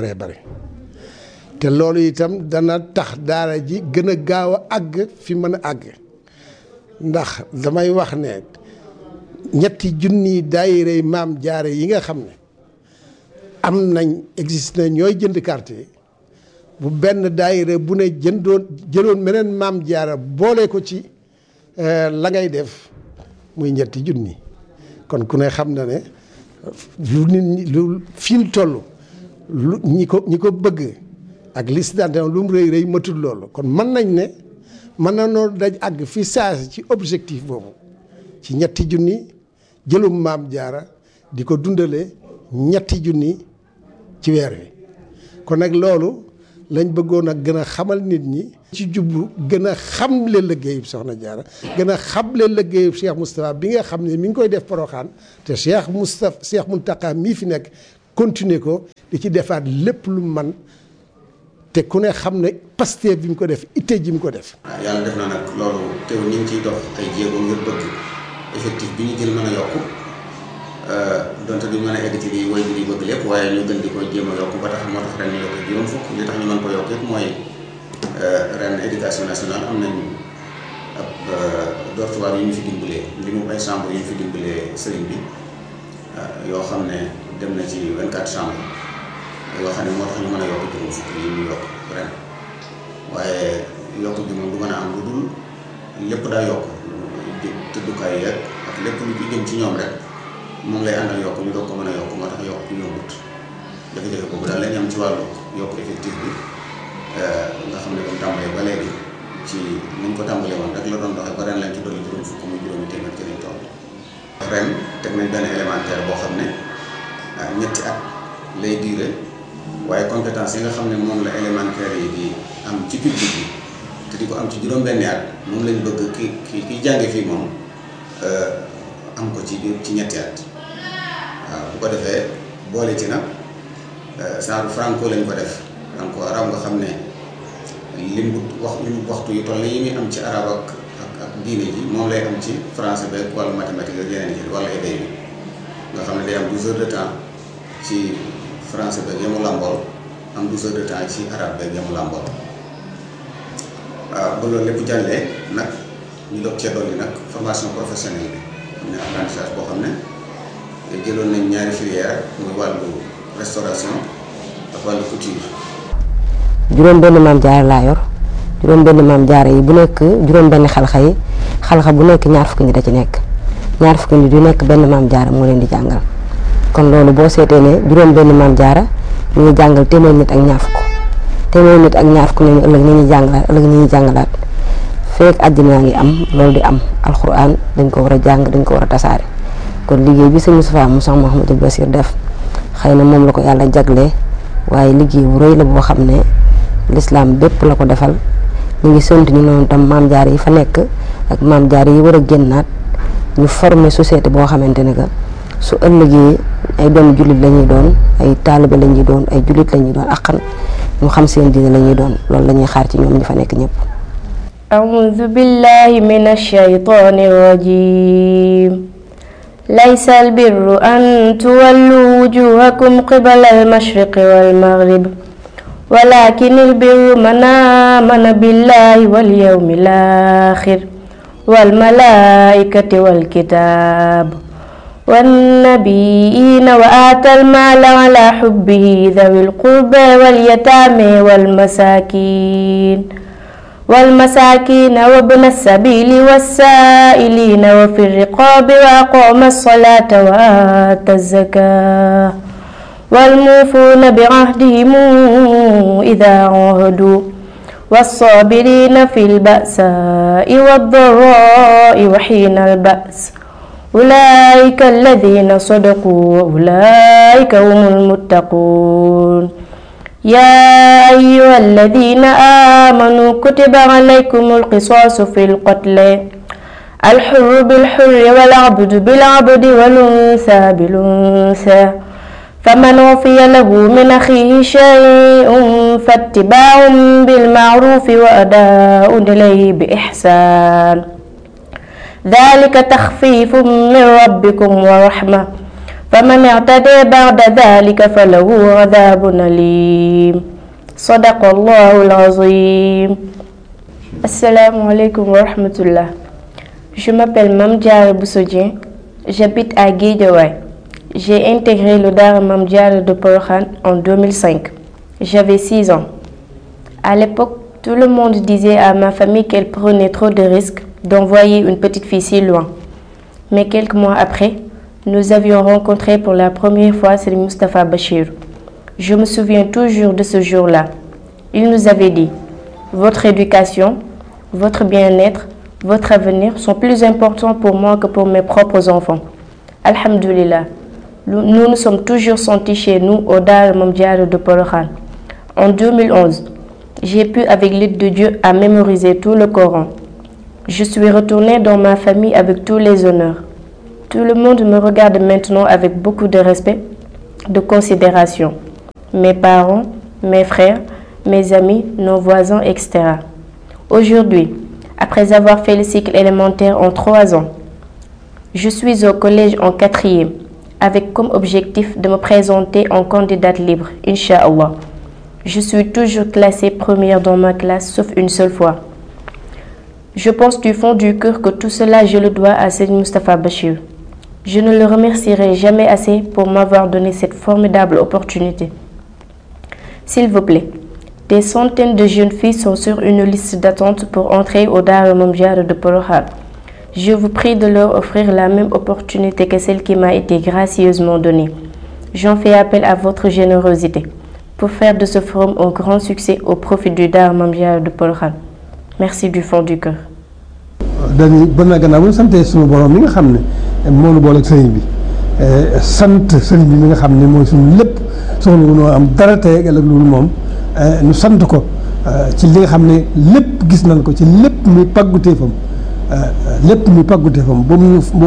te loolu itam dana tax daara ji gën a gaaw a àgg fi mën a àgg ndax damay wax ne ñetti junni daayira Maam Jaara yi nga xam ne am nañ existe na ñooy jënd carte yi bu benn daayira bu ne jëloon meneen Maam Jaara boole ko ci la ngay def muy ñetti junni kon ku ne xam na ne lu nit ñi lu fi ñu toll lu ñi ko bëgg ak liste d'adhésion lu mu rëy matul loolu kon mën nañ ne mën na noo daj àgg fi saasi ci objectif boobu ci ñetti junni jëlum Maam Jaara di ko dundale ñetti junni ci weer wi kon nag loolu lañ bëggoon a gën a xamal nit ñi ci jublu gën a xamle liggéeyub Soxna Jaara gën a xamle liggéeyub Cheikh Moustapha bi nga xam ne mi ngi koy def Porokhane te Cheikh Mountakha mii fi nekk continuer ko di ci defaat lépp lu man te ku ne xam ne Pastef bi mu ko def itte ji mu ko def. yàlla def na nag loolu teew ñu ngi ciy dox ay jéego ngir bëgg effectif bi ñu gën mën a yokku donte duñ mën a egg ci li woy bi di bëgg lépp waaye ñu gën di ko jéem a yokku ba tax moo tax ren ñu yokk juróom fukk li tax ñu mën ko yokk yëpp mooy ren éducation nationale am nañ ab dortoir yu ñu fi dimbalee li mu ay chambre yu ñu fi dimbalee sëriñ bi yoo xam ne dem na ci 24 chambres yoo xam ne moo tax ñu mën a yokk juróom fukk yi ñu yokk ren waaye yokk bi moom du mën a am lu dul lépp daa yokk tëddukaay yeeg ak lépp lu ci jëm ci ñoom rek moom lay àndal yokk ñu doog ko mën a yokk moo tax yokk bi yombut jafe-jafe boobu daal lañ am ci wàllu yokk effectif bi nga xam ne comme tàmbalee ba léegi ci nañ ko tàmbalee woon rek la doon doxee ba ren lañ ci dolli juróom fukk muy juróomi téeméer ci lañ toll ren teg nañ benn élémentaire boo xam ne ñetti at lay diire waaye compétence yi nga xam ne moom la élémentaire yi di am ci public bi te di ko am ci juróom-benni at moom lañ bëgg ki jànge fii moom am ko ci ñetti at waaw bu ko defee boole ci nag genre franco lañ ko def franco arab nga xam ne limu waxtu yu toll yi muy am ci arab ak diine ji moom lay am ci français beeg wàllu mathématique ak yeneen yi wala éday bi nga xam ne day am 12 heures de temps ci français beeg yamu làmbool am 12 heures de temps ci arabe beeg yamu làmbool waaw ba loolu lépp jàllee nag ñu doog cee dolli nag formation professionnelle bi am na apprentissage boo xam ne jëloon nañ ñaari filière muy wàllu restauration ak wàllu couture. juróom benn maam jaara laa yor juróom benn maam jaara yi bu nekk juróom benn xalxa yi xalxa bu nekk ñaar fukki nit da ci nekk ñaar fukki nit yu nekk benn maam jaara moo leen di jàngal kon loolu boo seetee ne juróom benn maam jaara ñu ngi jàngal téeméer nit ak ñaar fukk téeméer nit ak ñaar fukk ne ëllëg ñu ngi jàngalaat ëllëg ñu ngi jàngalaat feek àddina ngi am loolu di am alxuraan dañ ko war a jàng dañ ko war a tasaare kon liggéey bi sëñ Moustapha Moussa Mouhamadou Bassir def xëy na moom la ko yàlla jaglee waaye liggéey bu rëy la boo xam ne lislaam bépp la ko defal ñu ngi sant ñu noonu tam maam jaar yi fa nekk ak maam jaar yi war a génnaat ñu former société boo xamante ne que su ëllëgee ay doomu jullit la ñuy doon ay taalibe la ñuy doon ay jullit la ñuy doon akkan ñu xam seen diine la ñuy doon loolu la ñuy xaar ci ñoom ñi fa nekk ñëpp. أعوذ بالله من الشيطان الرجيم ليس البر أن تولوا وجوهكم قبل المشرق والمغرب ولكن البر من آمن بالله واليوم الآخر والملائكة والكتاب والنبيين وآتى المال على حبه ذوي القربى واليتامى والمساكين وابن السبيل والسائلين وفي الرقاب وأقام الصلاة وآتى الزكاة والموفون بعهدهم إذا عاهدوا والصابرين في البأساء والضراء وحين البأس أولئك الذين صدقوا وأولئك هم المتقون يا أيها الذين آمنوا كتب عليكم القصاص في القتل الحر بالحر والعبد بالعبد والأنثى بالأنثى فمن عفي له من أخيه شيء فاتباع بالمعروف وأداء إليه بإحسان ذلك تخفيف من ربكم ورحمة فمن اعتدى بعد ذلك فله عذاب أليم صدق الله العظيم. Assalamu alaikum wa rahmatullah. Je m'appelle Mame Diarra Bousso Dieng, j'habite à Guédiawaye. J'ai intégré le Daara Mame Diarra de Porokhane en 2005. J'avais 6 ans. À l'époque, tout le monde disait à ma famille qu'elle prenait trop de risques d'envoyer une petite fille si loin. Mais quelques mois après, nous avions rencontré pour la première fois Serigne Moustapha Bachir. Je me souviens toujours de ce jour-là. Il nous avait dit: votre éducation, votre bien-être, votre avenir sont plus importants pour moi que pour mes propres enfants. Alhamdulillah, nous nous sommes toujours sentis chez nous au Daara Mame Diarra de Porokhane. En 2011, J'ai pu, avec l'aide de Dieu, à mémoriser tout le Coran. Je suis retournée dans ma famille avec tous les honneurs. Tout le monde me regarde maintenant avec beaucoup de respect, de considération. Mes parents, mes frères, mes amis, nos voisins, etc. Aujourd'hui, après avoir fait le cycle élémentaire en 3 ans, je suis au collège en 4e, avec comme objectif de me présenter en candidate libre, Inch'Allah. Je suis toujours classée première dans ma classe, sauf une seule fois. Je pense du fond du cœur que tout cela, je le dois à Seigneur Moustapha Bachir. Je ne le remercierai jamais assez pour m'avoir donné cette formidable opportunité. S'il vous plaît, des centaines de jeunes filles sont sur une liste d'attente pour entrer au Daara Mame Diarra de Porokhane. Je vous prie de leur offrir la même opportunité que celle qui m'a été gracieusement donnée. J'en fais appel à votre générosité pour faire de ce forum un grand succès au profit du Daara Mame Diarra de Porokhane. Merci du fond du cœur. dañuy ba na gannaaw bu ñu santee suñu borom mi nga xam ne moo nu boole ak sëriñ bi sant sëriñ bi mi nga xam ne mooy suñu lépp soxla wu noo am dara tey ëllëg loolu moom ñu sant ko ci li nga xam ne lépp gis nañ ko ci lépp muy pàgguteefam ba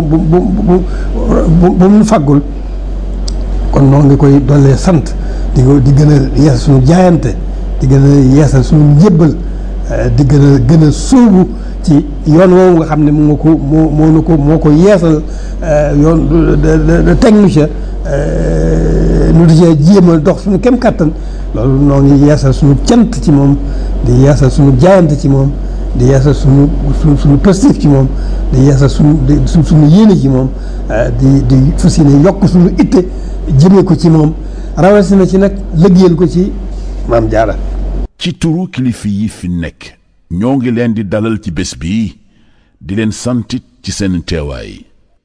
mu fàggul kon noonu nga koy doolee sant di gën a yeesal suñu jaayante di gën a yeesal suñu njébbal di gën a sóobu ci yoon woowu nga xam ne moo ko yeesal yoon teg nu ca nu di cee jéem a dox suñu kem kattan loolu noo ngi yeesal suñu cant ci moom di yeesal suñu jaayante ci moom di yeesal suñu positif ci moom di yeesal suñu yéene ci moom di fas yéene yokk suñu itte jëmee ko ci moom rawatina ci nag liggéeyal ko ci Maam Jaara. ci turu kilifa yi fi nekk ñoo ngi leen di dalal ci bés bi di leen santit ci seen teewaay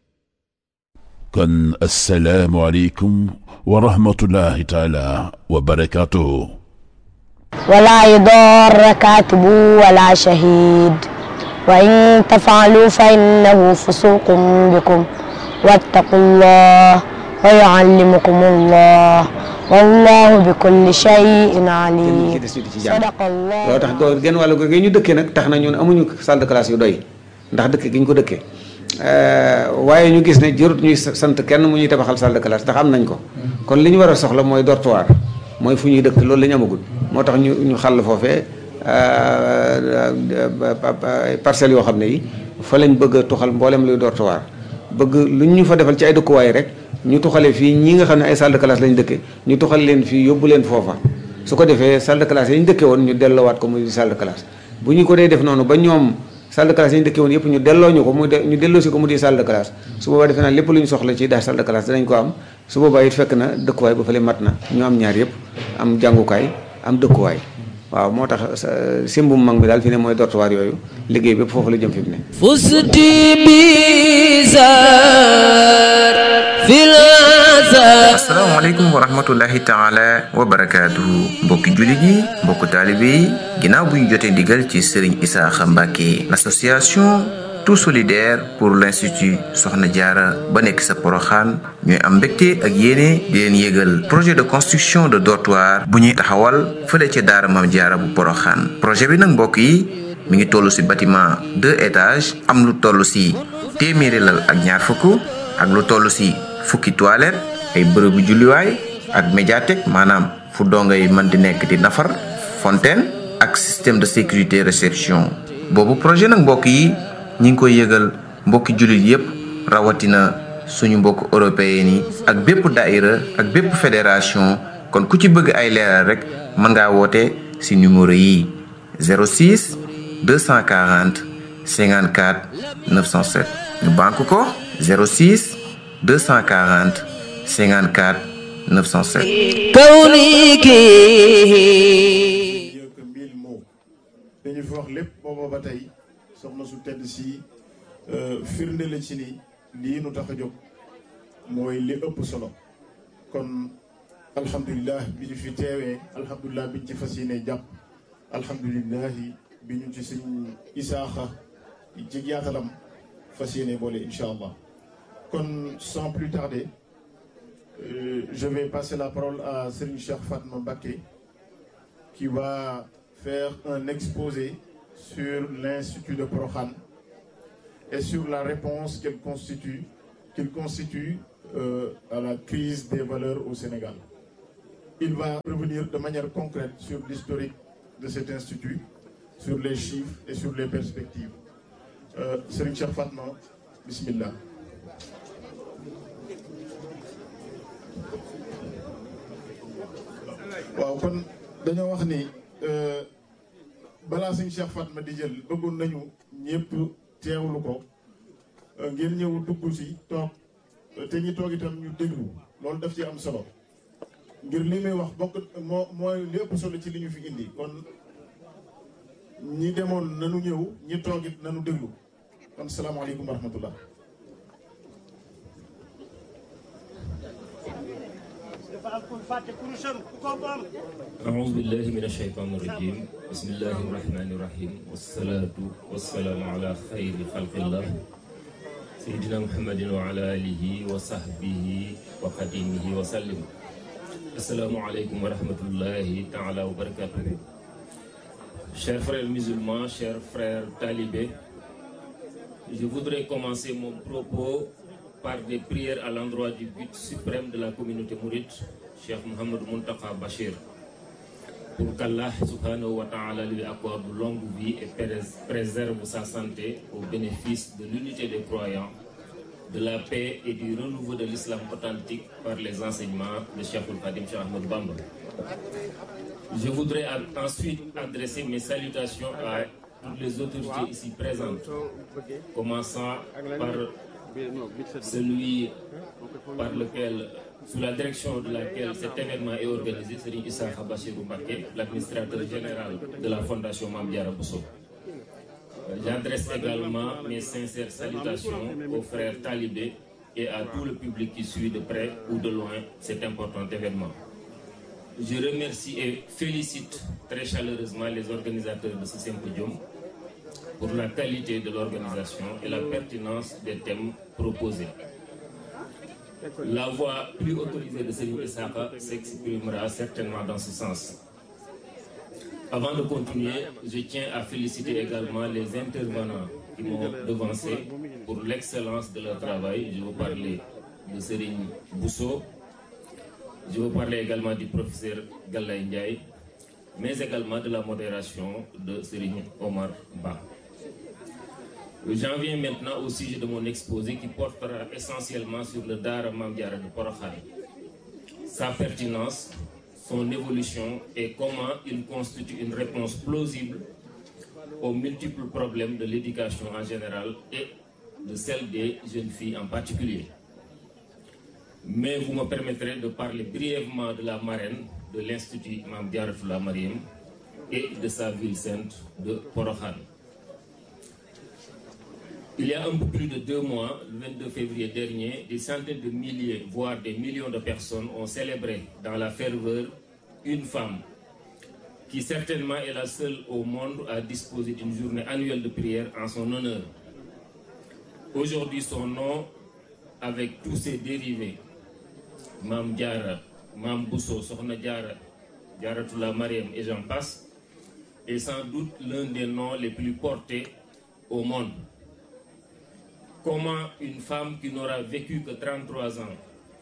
kon assalaamu aleykum wa rahmatullahi taala wa barakaatuhu ولا يضار كاتب ولا شهيد وإن تفعلوا فإنه فسوق بكم واتقوا الله ويعلمكم الله والله بكل شيء عليم صدق الله. loo tax genn wàllu gi ñu dëkkee nag tax na ñun amuñu salle de classe yu doy ndax dëkk gi ñu ko dëkkee waaye ñu gis ne jërut ñuy sant kenn mu ñuy tabaxal salle de classe ndax am nañ ko kon li ñu war a soxla mooy dortoir mooy fu ñuy dëkk loolu la ñu amagul moo tax ñu xàll foofee parcelles yoo xam ne yi fa lañ bëgg a tuxal mboolem luy dortoir bëgg lu ñu fa defal ci ay dëkkuwaay rek ñu tuxale fii ñi nga xam ne ay salle de classe lañ dëkke ñu tuxal leen fii yóbbu leen foofa su ko defee salle de classe yi ñu dëkke woon ñu delloowaat ko muy salle de classe bu ñu ko dee def noonu ba ñoom salle de classe yi ñu dëkke woon yëpp ñu delloo ñu ko ñu delloo si ko mu di salle de classe su boobaa defe naa lépp lu ñu soxla ci daal salle de classe danañ ko am su boobaa it fekk na dëkkuwaay ba fële mat na ñu am ñaar yëpp am jàngukaay am dëkkuwaay waaw moo tax simbum mag mi daal fi ne mooy dortoir yooyu liggéey bépp foofu la jëm fi mu ne fusti bizar fil asalaamaaleykum wa rahmatullahi taala wa barakaatuhu mbokki jullit yi mbokku taalibe yi ginnaaw bu ñu jotee ndigal ci Serigne Isaaxa Mbàkke l'association tout solidaire pour l'institut Soxna Jaara ba nekk sa Poroxaan ñooy am mbégte ak yéene di leen yégal projet de construction de dortoir bu ñuy taxawal fële ca daara Mame Diarra bu Poroxaan projet bi nag mbokk yi mi ngi toll ci bâtiment 2 étages am lu toll ci téeméeri lal ak ñaar fukk ak lu toll ci fukki toilette ay bërëbu julliwaay ak médiathèque maanaam fu dongo yi mën di nekk di nafar fontaine ak système de sécurité réception boobu projet nag mbokk yi ñi ngi koy yëgal mbokki jullit yépp rawatina suñu mbokk européen yi ak bépp daïra ak bépp fédération kon ku ci bëgg ay leeral rek mën ngaa woote ci numéro yi 06 240 54 907 ñu banque ko 06 240 54 907 dañu fi wax lépp booba ba tey soxna su tedd si firnde la ci ni lii nu tax a jóg mooy li ëpp solo kon alhamdulilah bi ñu fi teewee alhamdulilah bi ñu ci fas yéene jàpp alhamdulilah bi ñu ci sëñ Isaaxa ci yaatalam fas yéene boole incha allah kon sans plus tarder je vais passer la parole à Serigne Cheikh Fatma Mbacké qui va faire un exposé sur l'Institut de Prokhane et sur la réponse qu'il constitue à la crise des valeurs au Sénégal. Il va revenir de manière concrète sur l'historique de cet institut, sur les chiffres et sur les perspectives. Serigne Cheikh Fatma, bismillah. waaw kon dañoo wax ni balaa Serigne Cheikh Fatma di jël bëggoon nañu ñëpp teewlu ko ngeen ñëw dugg ci toog te ñi toog itam ñu déglu loolu daf ci am solo ngir li muy wax bokk mooy li ëpp solo ci li ñu fi indi kon ñi demoon nanu ñëw ñi toog it nanu déglu kon salaamaaleykum wa rahmatullah. أعوذ بالله من الشيطان الرجيم بسم الله الرحمن الرحيم والصلاة والسلام على خير خلق الله سيدنا محمد وعلى آله وصحبه وخديمه وسلم. السلام عليكم ورحمة الله تعالى وبركاته. Chers frères musulmans, chers frères talibés, je voudrais commencer mon propos par des prières à l'endroit du but suprême de la communauté mouride, Cheikh Mohamed Mountakha Bachir, pour qu'Allah subhanahu wa ta'ala lui accorde longue vie et préserve sa santé au bénéfice de l'unité des croyants, de la paix et du renouveau de l'islam authentique par les enseignements de Cheikh Khadim Cheikh Ahmadou Bamba. Je voudrais ensuite adresser mes salutations à toutes les autorités ici présentes, commençant par celui par lequel, sous la direction de laquelle cet événement est organisé, Serigne Issakha Bachirou Mbacké, l'administrateur général de la Fondation Mame Diarra Bousso. J'adresse également mes sincères salutations aux frères talibés et à tout le public qui suit de près ou de loin cet important événement. Je remercie et félicite très chaleureusement les organisateurs de ce symposium pour la qualité de l'organisation et la pertinence des thèmes proposés. La voix plus autorisée de Serigne Issakha s'exprimera certainement dans ce sens. Avant de continuer, je tiens à féliciter également les intervenants qui m'ont devancé pour l'excellence de leur travail. Je veux parler de Serigne Bousso, je veux parler également du professeur Gallay Ndiaye, mais également de la modération de Serigne Omar Ba. J'en viens maintenant au sujet de mon exposé qui portera essentiellement sur le Daara Mame Diarra de Porokhane, sa pertinence, son évolution et comment il constitue une réponse plausible aux multiples problèmes de l'éducation en général et de celle des jeunes filles en particulier. Mais vous me permettrez de parler brièvement de la marraine de l'Institut Mame Diarra Mariam et de sa ville sainte de Porokhane. Il y a un peu plus de 2 mois, le 22 février dernier, des centaines de milliers, voire des millions de personnes ont célébré dans la ferveur une femme qui certainement est la seule au monde à disposer d'une journée annuelle de prière en son honneur. Aujourd'hui, son nom, avec tous ses dérivés, Mame Diarra, Mame Bousso, Sokhna Diarra, Diarratullah Mariam et j'en passe, est sans doute l'un des noms les plus portés au monde. Comment une femme qui n'aura vécu que 33 ans,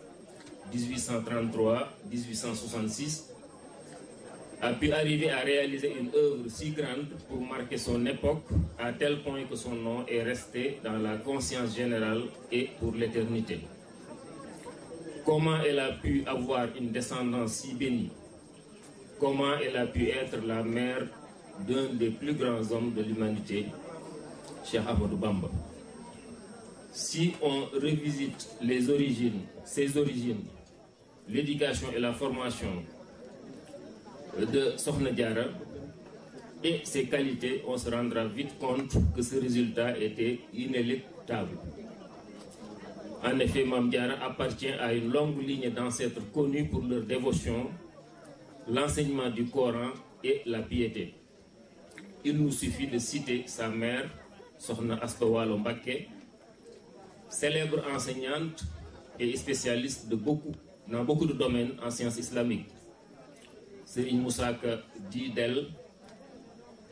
1833-1866, a pu arriver à réaliser une œuvre si grande pour marquer son époque à tel point que son nom est resté dans la conscience générale et pour l'éternité. Comment elle a pu avoir une descendance si bénie? Comment elle a pu être la mère d'un des plus grands hommes de l'humanité, Cheikh Ahmadou Bamba? Si on revisite les origines, ses origines, l'éducation et la formation de Sokhna Diarra et ses qualités, on se rendra vite compte que ce résultat était inéluctable. En effet, Mame Diarra appartient à une longue ligne d'ancêtres connus pour leur dévotion, l'enseignement du Coran et la piété. Il nous suffit de citer sa mère, Sokhna Asta Walo Mbacké, célèbre enseignante et spécialiste dans beaucoup de domaines en sciences islamiques. Serigne Moussa Ka dit d'elle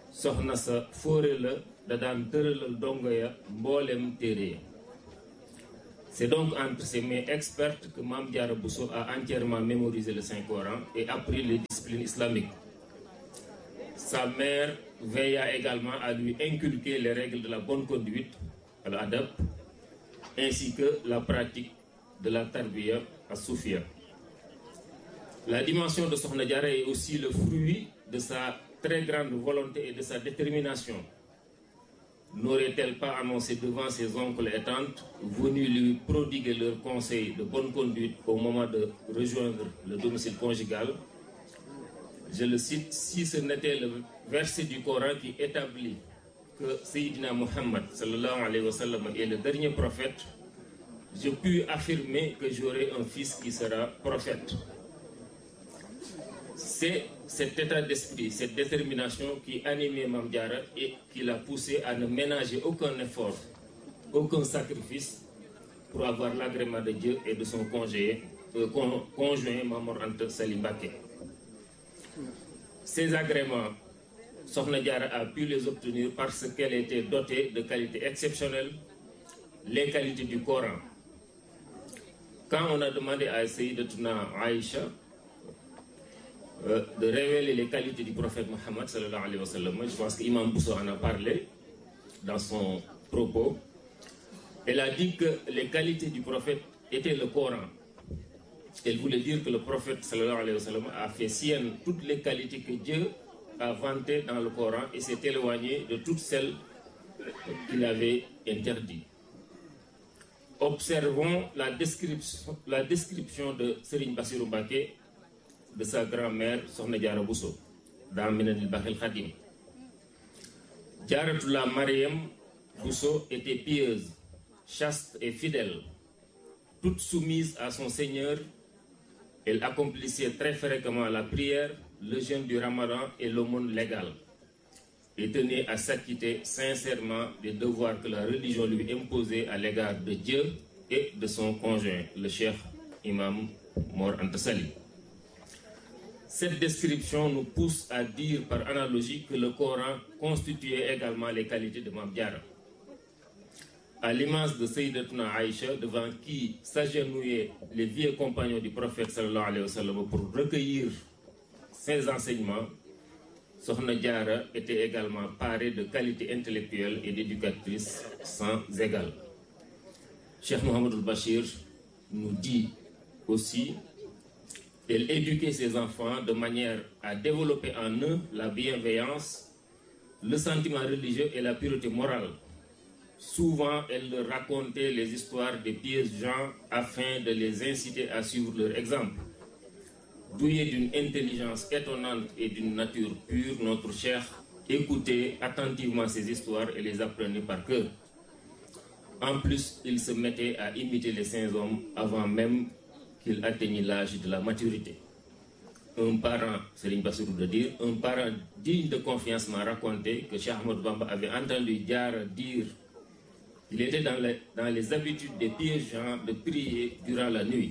soxna sa fóore la da daan tëralal dongo ya mboolem téere ya. C'est donc entre ses mains expertes que Mame Diarra Bousso a entièrement mémorisé le Saint-Coran et appris les disciplines islamiques. Sa mère veilla également à lui inculquer les règles de la bonne conduite, al-adab, ainsi que la pratique de la tarbiya as-soufia. La dimension de Sokhna Diarra est aussi le fruit de sa très grande volonté et de sa détermination. N'aurait-elle pas annoncé devant ses oncles et tantes, venus lui prodiguer leurs conseils de bonne conduite au moment de rejoindre le domicile conjugal? Je le cite, si ce n'était le verset du Coran qui établit que Sayyidina Muhammad sallallahu alayhi wa sallam est le dernier prophète, je puis affirmer que j'aurai un fils qui sera prophète. C'est cet état d'esprit, cette détermination qui animait Mame Diarra et qui l'a poussé à ne ménager aucun effort, aucun sacrifice pour avoir l'agrément de Dieu et de son conjoint Mame Mor Anta Sali Mbacké. Ces agréments, Sokhna Diarra a pu les obtenir parce qu'elle était dotée de qualités exceptionnelles, les qualités du Coran. Quand on a demandé à Sayyidatuna Aïcha de révéler les qualités du prophète Mohammed sallallahu alayhi wa sallam, je pense qu'Imam Bousso en a parlé dans son propos. Elle a dit que les qualités du prophète étaient le Coran. Elle voulait dire que le prophète sallallahu alayhi wa sallam a fait sienne toutes les qualités que Dieu a vantées dans le Coran et s'est éloigné de toutes celles qu'il avait interdites. Observons la description de Serigne Bassirou Mbacké de sa grand-mère Sokhna Diarra Bousso dans Minanil Bakhil Khadim. Diarratullah Mariam Bousso était pieuse, chaste et fidèle. Toute soumise à son Seigneur, elle accomplissait très fréquemment la prière, le jeûne du Ramadan et l'aumône légale, et tenait à s'acquitter sincèrement des devoirs que la religion lui imposait à l'égard de Dieu et de son conjoint, le Cheikh Imam Mor Anta Sali. Cette description nous pousse à dire par analogie que le Coran constituait également les qualités de Mame Diarra. À l'image de Sayyidatuna Aïcha, devant qui s'agenouillaient les vieux compagnons du prophète sallallahu alayhi wa sallam pour recueillir ses enseignements, Sokhna Diarra était également parée de qualités intellectuelles et d'éducatrice sans égale. Cheikh Mouhamadoul Bachir nous dit aussi, elle éduquait ses enfants de manière à développer en eux la bienveillance, le sentiment religieux et la pureté morale. Souvent, elle leur racontait les histoires des pieux gens afin de les inciter à suivre leur exemple. Doué d'une intelligence étonnante et d'une nature pure, notre Cheikh écoutait attentivement ces histoires et les apprenait par cœur. En plus, il se mettait à imiter les saints hommes avant même qu'il atteignît l'âge de la maturité. Un parent, Serigne Bassirou de dire, un parent digne de confiance m'a raconté que Cheikh Ahmadou Bamba avait entendu Diarra dire qu'il était dans les habitudes des pieux gens de prier durant la nuit.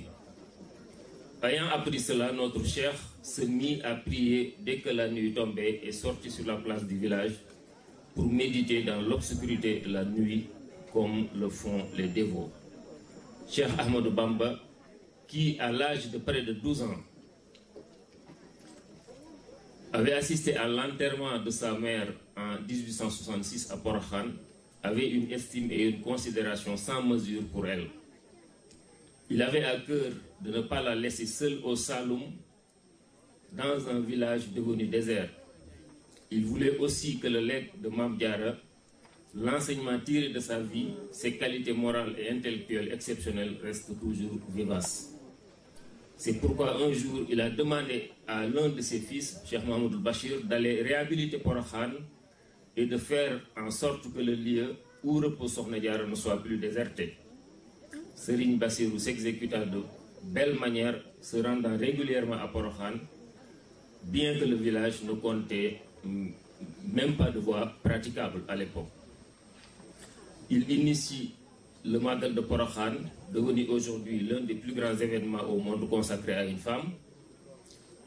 Ayant appris cela, notre Cheikh se mit à prier dès que la nuit tombait et sortit sur la place du village pour méditer dans l'obscurité de la nuit comme le font les dévots. Cheikh Ahmadou Bamba, qui à l'âge de près de 12 ans avait assisté à l'enterrement de sa mère en 1866 à Porokhane, avait une estime et une considération sans mesure pour elle. Il avait à cœur de ne pas la laisser seule au Saloum, dans un village devenu désert. Il voulait aussi que le legs de Mame Diarra, l'enseignement tiré de sa vie, ses qualités morales et intellectuelles exceptionnelles restent toujours vivaces. C'est pourquoi un jour, il a demandé à l'un de ses fils, Cheikh Mouhamadoul Bachir, d'aller réhabiliter Porokhane et de faire en sorte que le lieu où repose Sokhna Diarra ne soit plus déserté. Serigne Bassirou s'exécuta de belle manière, se rendant régulièrement à Porokhane, bien que le village ne comptait même pas de voie praticable à l'époque. Il initie le Magal de Porokhane, devenu aujourd'hui l'un des plus grands événements au monde consacré à une femme.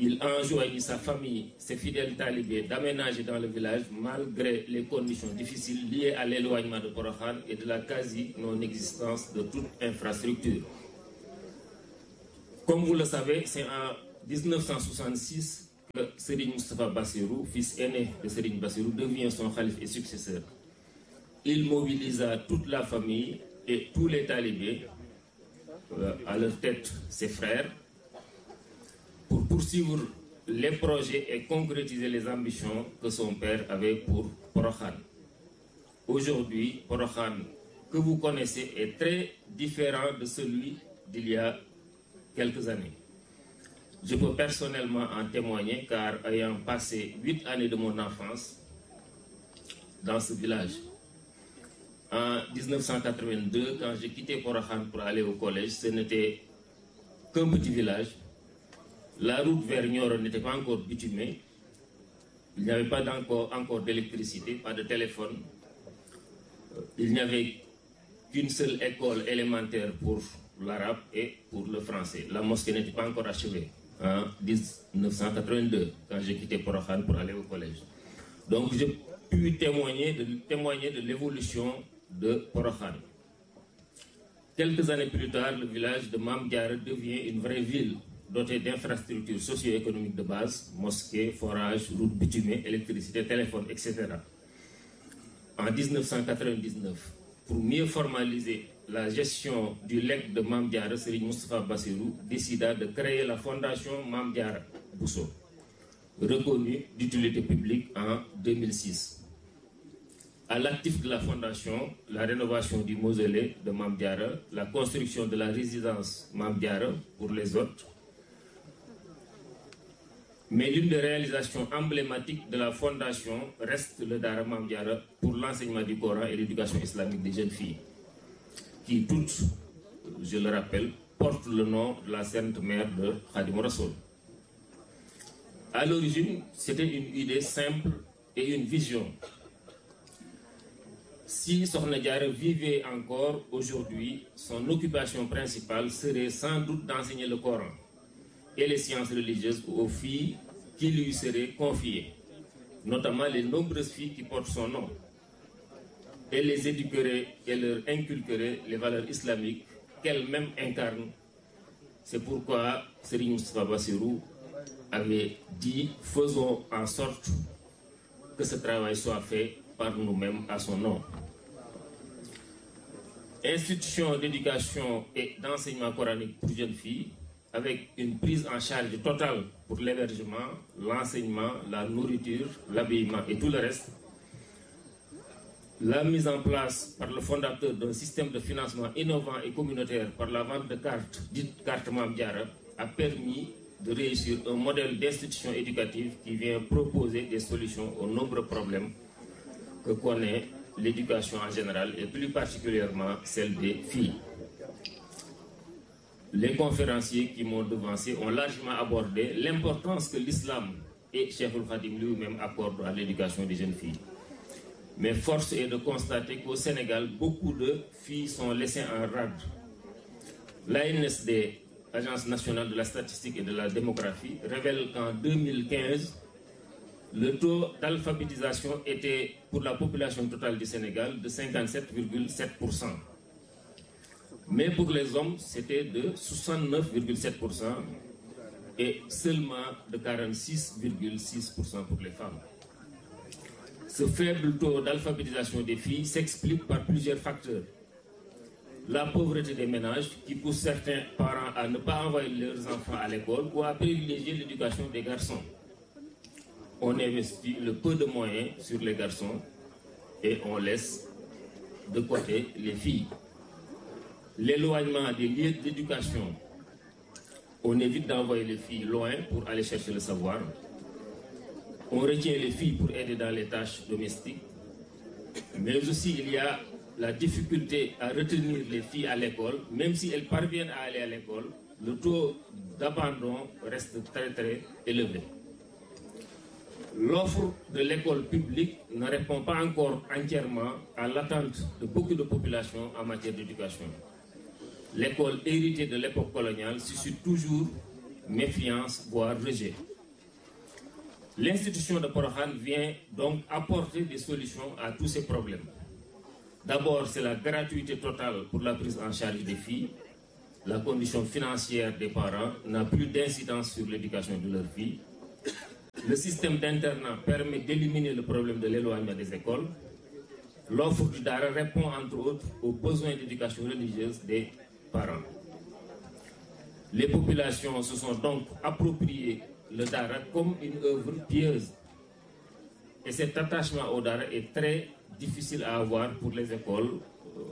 Il enjoignit sa famille, ses fidèles talibés, d'aménager dans le village malgré les conditions difficiles liées à l'éloignement de Porokhane et de la quasi-non-existence de toute infrastructure. Comme vous le savez, c'est en 1966 que Serigne Moustapha Bassirou, fils aîné de Serigne Bassirou, devient son khalife et successeur. Il mobilisa toute la famille et tous les talibés, à leur tête ses frères, pour poursuivre les projets et concrétiser les ambitions que son père avait pour Porokhane. Aujourd'hui, Porokhane que vous connaissez est très différent de celui d'il y a quelques années. Je peux personnellement en témoigner car ayant passé 8 années de mon enfance dans ce village. En 1982, quand j'ai quitté Porokhane pour aller au collège, ce n'était qu'un petit village. La route vers Nioro n'était pas encore bitumée. Il n'y avait pas encore d'électricité, pas de téléphone. Il n'y avait qu'une seule école élémentaire pour l'arabe et pour le français. La mosquée n'était pas encore achevée en 1982, quand j'ai quitté Porokhane pour aller au collège. Donc j'ai pu témoigner de l'évolution de Porokhane. Quelques années plus tard, le village de Mame Diarra devient une vraie ville dotée d'infrastructures socio-économiques de base, mosquées, forages, routes bitumées, électricité, téléphone, etc. En 1999, pour mieux formaliser la gestion du legs de Mame Diarra, Serigne Moustapha Bassirou décida de créer la fondation Mame Diarra Bousso, reconnue d'utilité publique en 2006. À l'actif de la fondation, la rénovation du mausolée de Mame Diarra, la construction de la résidence Mame Diarra pour les hôtes. Mais l'une des réalisations emblématiques de la fondation reste le Dara Mame Diarra pour l'enseignement du Coran et l'éducation islamique des jeunes filles, qui toutes, je le rappelle, portent le nom de la sainte mère de Khadim Rassoul. À l'origine, c'était une idée simple et une vision. Si Sokhna Diarra vivait encore aujourd'hui, son occupation principale serait sans doute d'enseigner le Coran et les sciences religieuses aux filles qui lui seraient confiées, notamment les nombreuses filles qui portent son nom. Elle les éduquerait et leur inculquerait les valeurs islamiques qu'elle-même incarne. C'est pourquoi Serigne Moustapha Bassirou avait dit « Faisons en sorte que ce travail soit fait par nous-mêmes à son nom ». Institution d'éducation et d'enseignement coranique pour jeunes filles, avec une prise en charge totale pour l'hébergement, l'enseignement, la nourriture, l'habillement et tout le reste. La mise en place par le fondateur d'un système de financement innovant et communautaire par la vente de cartes, dites cartes Mame Diarra, a permis de réussir un modèle d'institution éducative qui vient proposer des solutions aux nombreux problèmes que connaît l'éducation en général et plus particulièrement celle des filles. Les conférenciers qui m'ont devancé ont largement abordé l'importance que l'islam et Cheikhoul Khadim lui-même accordent à l'éducation des jeunes filles. Mais force est de constater qu'au Sénégal, beaucoup de filles sont laissées en rade. L'ANSD, Agence nationale de la statistique et de la démographie, révèle qu'en 2015, le taux d'alphabétisation était pour la population totale du Sénégal de 57,7%. Mais pour les hommes, c'était de 69,7% et seulement de 46,6% pour les femmes. Ce faible taux d'alphabétisation des filles s'explique par plusieurs facteurs. La pauvreté des ménages qui pousse certains parents à ne pas envoyer leurs enfants à l'école ou à privilégier l'éducation des garçons. On investit le peu de moyens sur les garçons et on laisse de côté les filles. L'éloignement des lieux d'éducation. On évite d'envoyer les filles loin pour aller chercher le savoir. On retient les filles pour aider dans les tâches domestiques. Mais aussi il y a la difficulté à retenir les filles à l'école. Même si elles parviennent à aller à l'école, le taux d'abandon reste très élevé. L'offre de l'école publique ne répond pas encore entièrement à l'attente de beaucoup de populations en matière d'éducation. L'école héritée de l'époque coloniale suscite toujours méfiance, voire rejet. L'institution de Porokhane vient donc apporter des solutions à tous ces problèmes. D'abord, c'est la gratuité totale pour la prise en charge des filles. La condition financière des parents n'a plus d'incidence sur l'éducation de leurs filles. Le système d'internat permet d'éliminer le problème de l'éloignement des écoles. L'offre du Dara répond entre autres aux besoins d'éducation religieuse des parents. Les populations se sont donc appropriées le Dara comme une œuvre pieuse. Et cet attachement au Dara est très difficile à avoir pour les écoles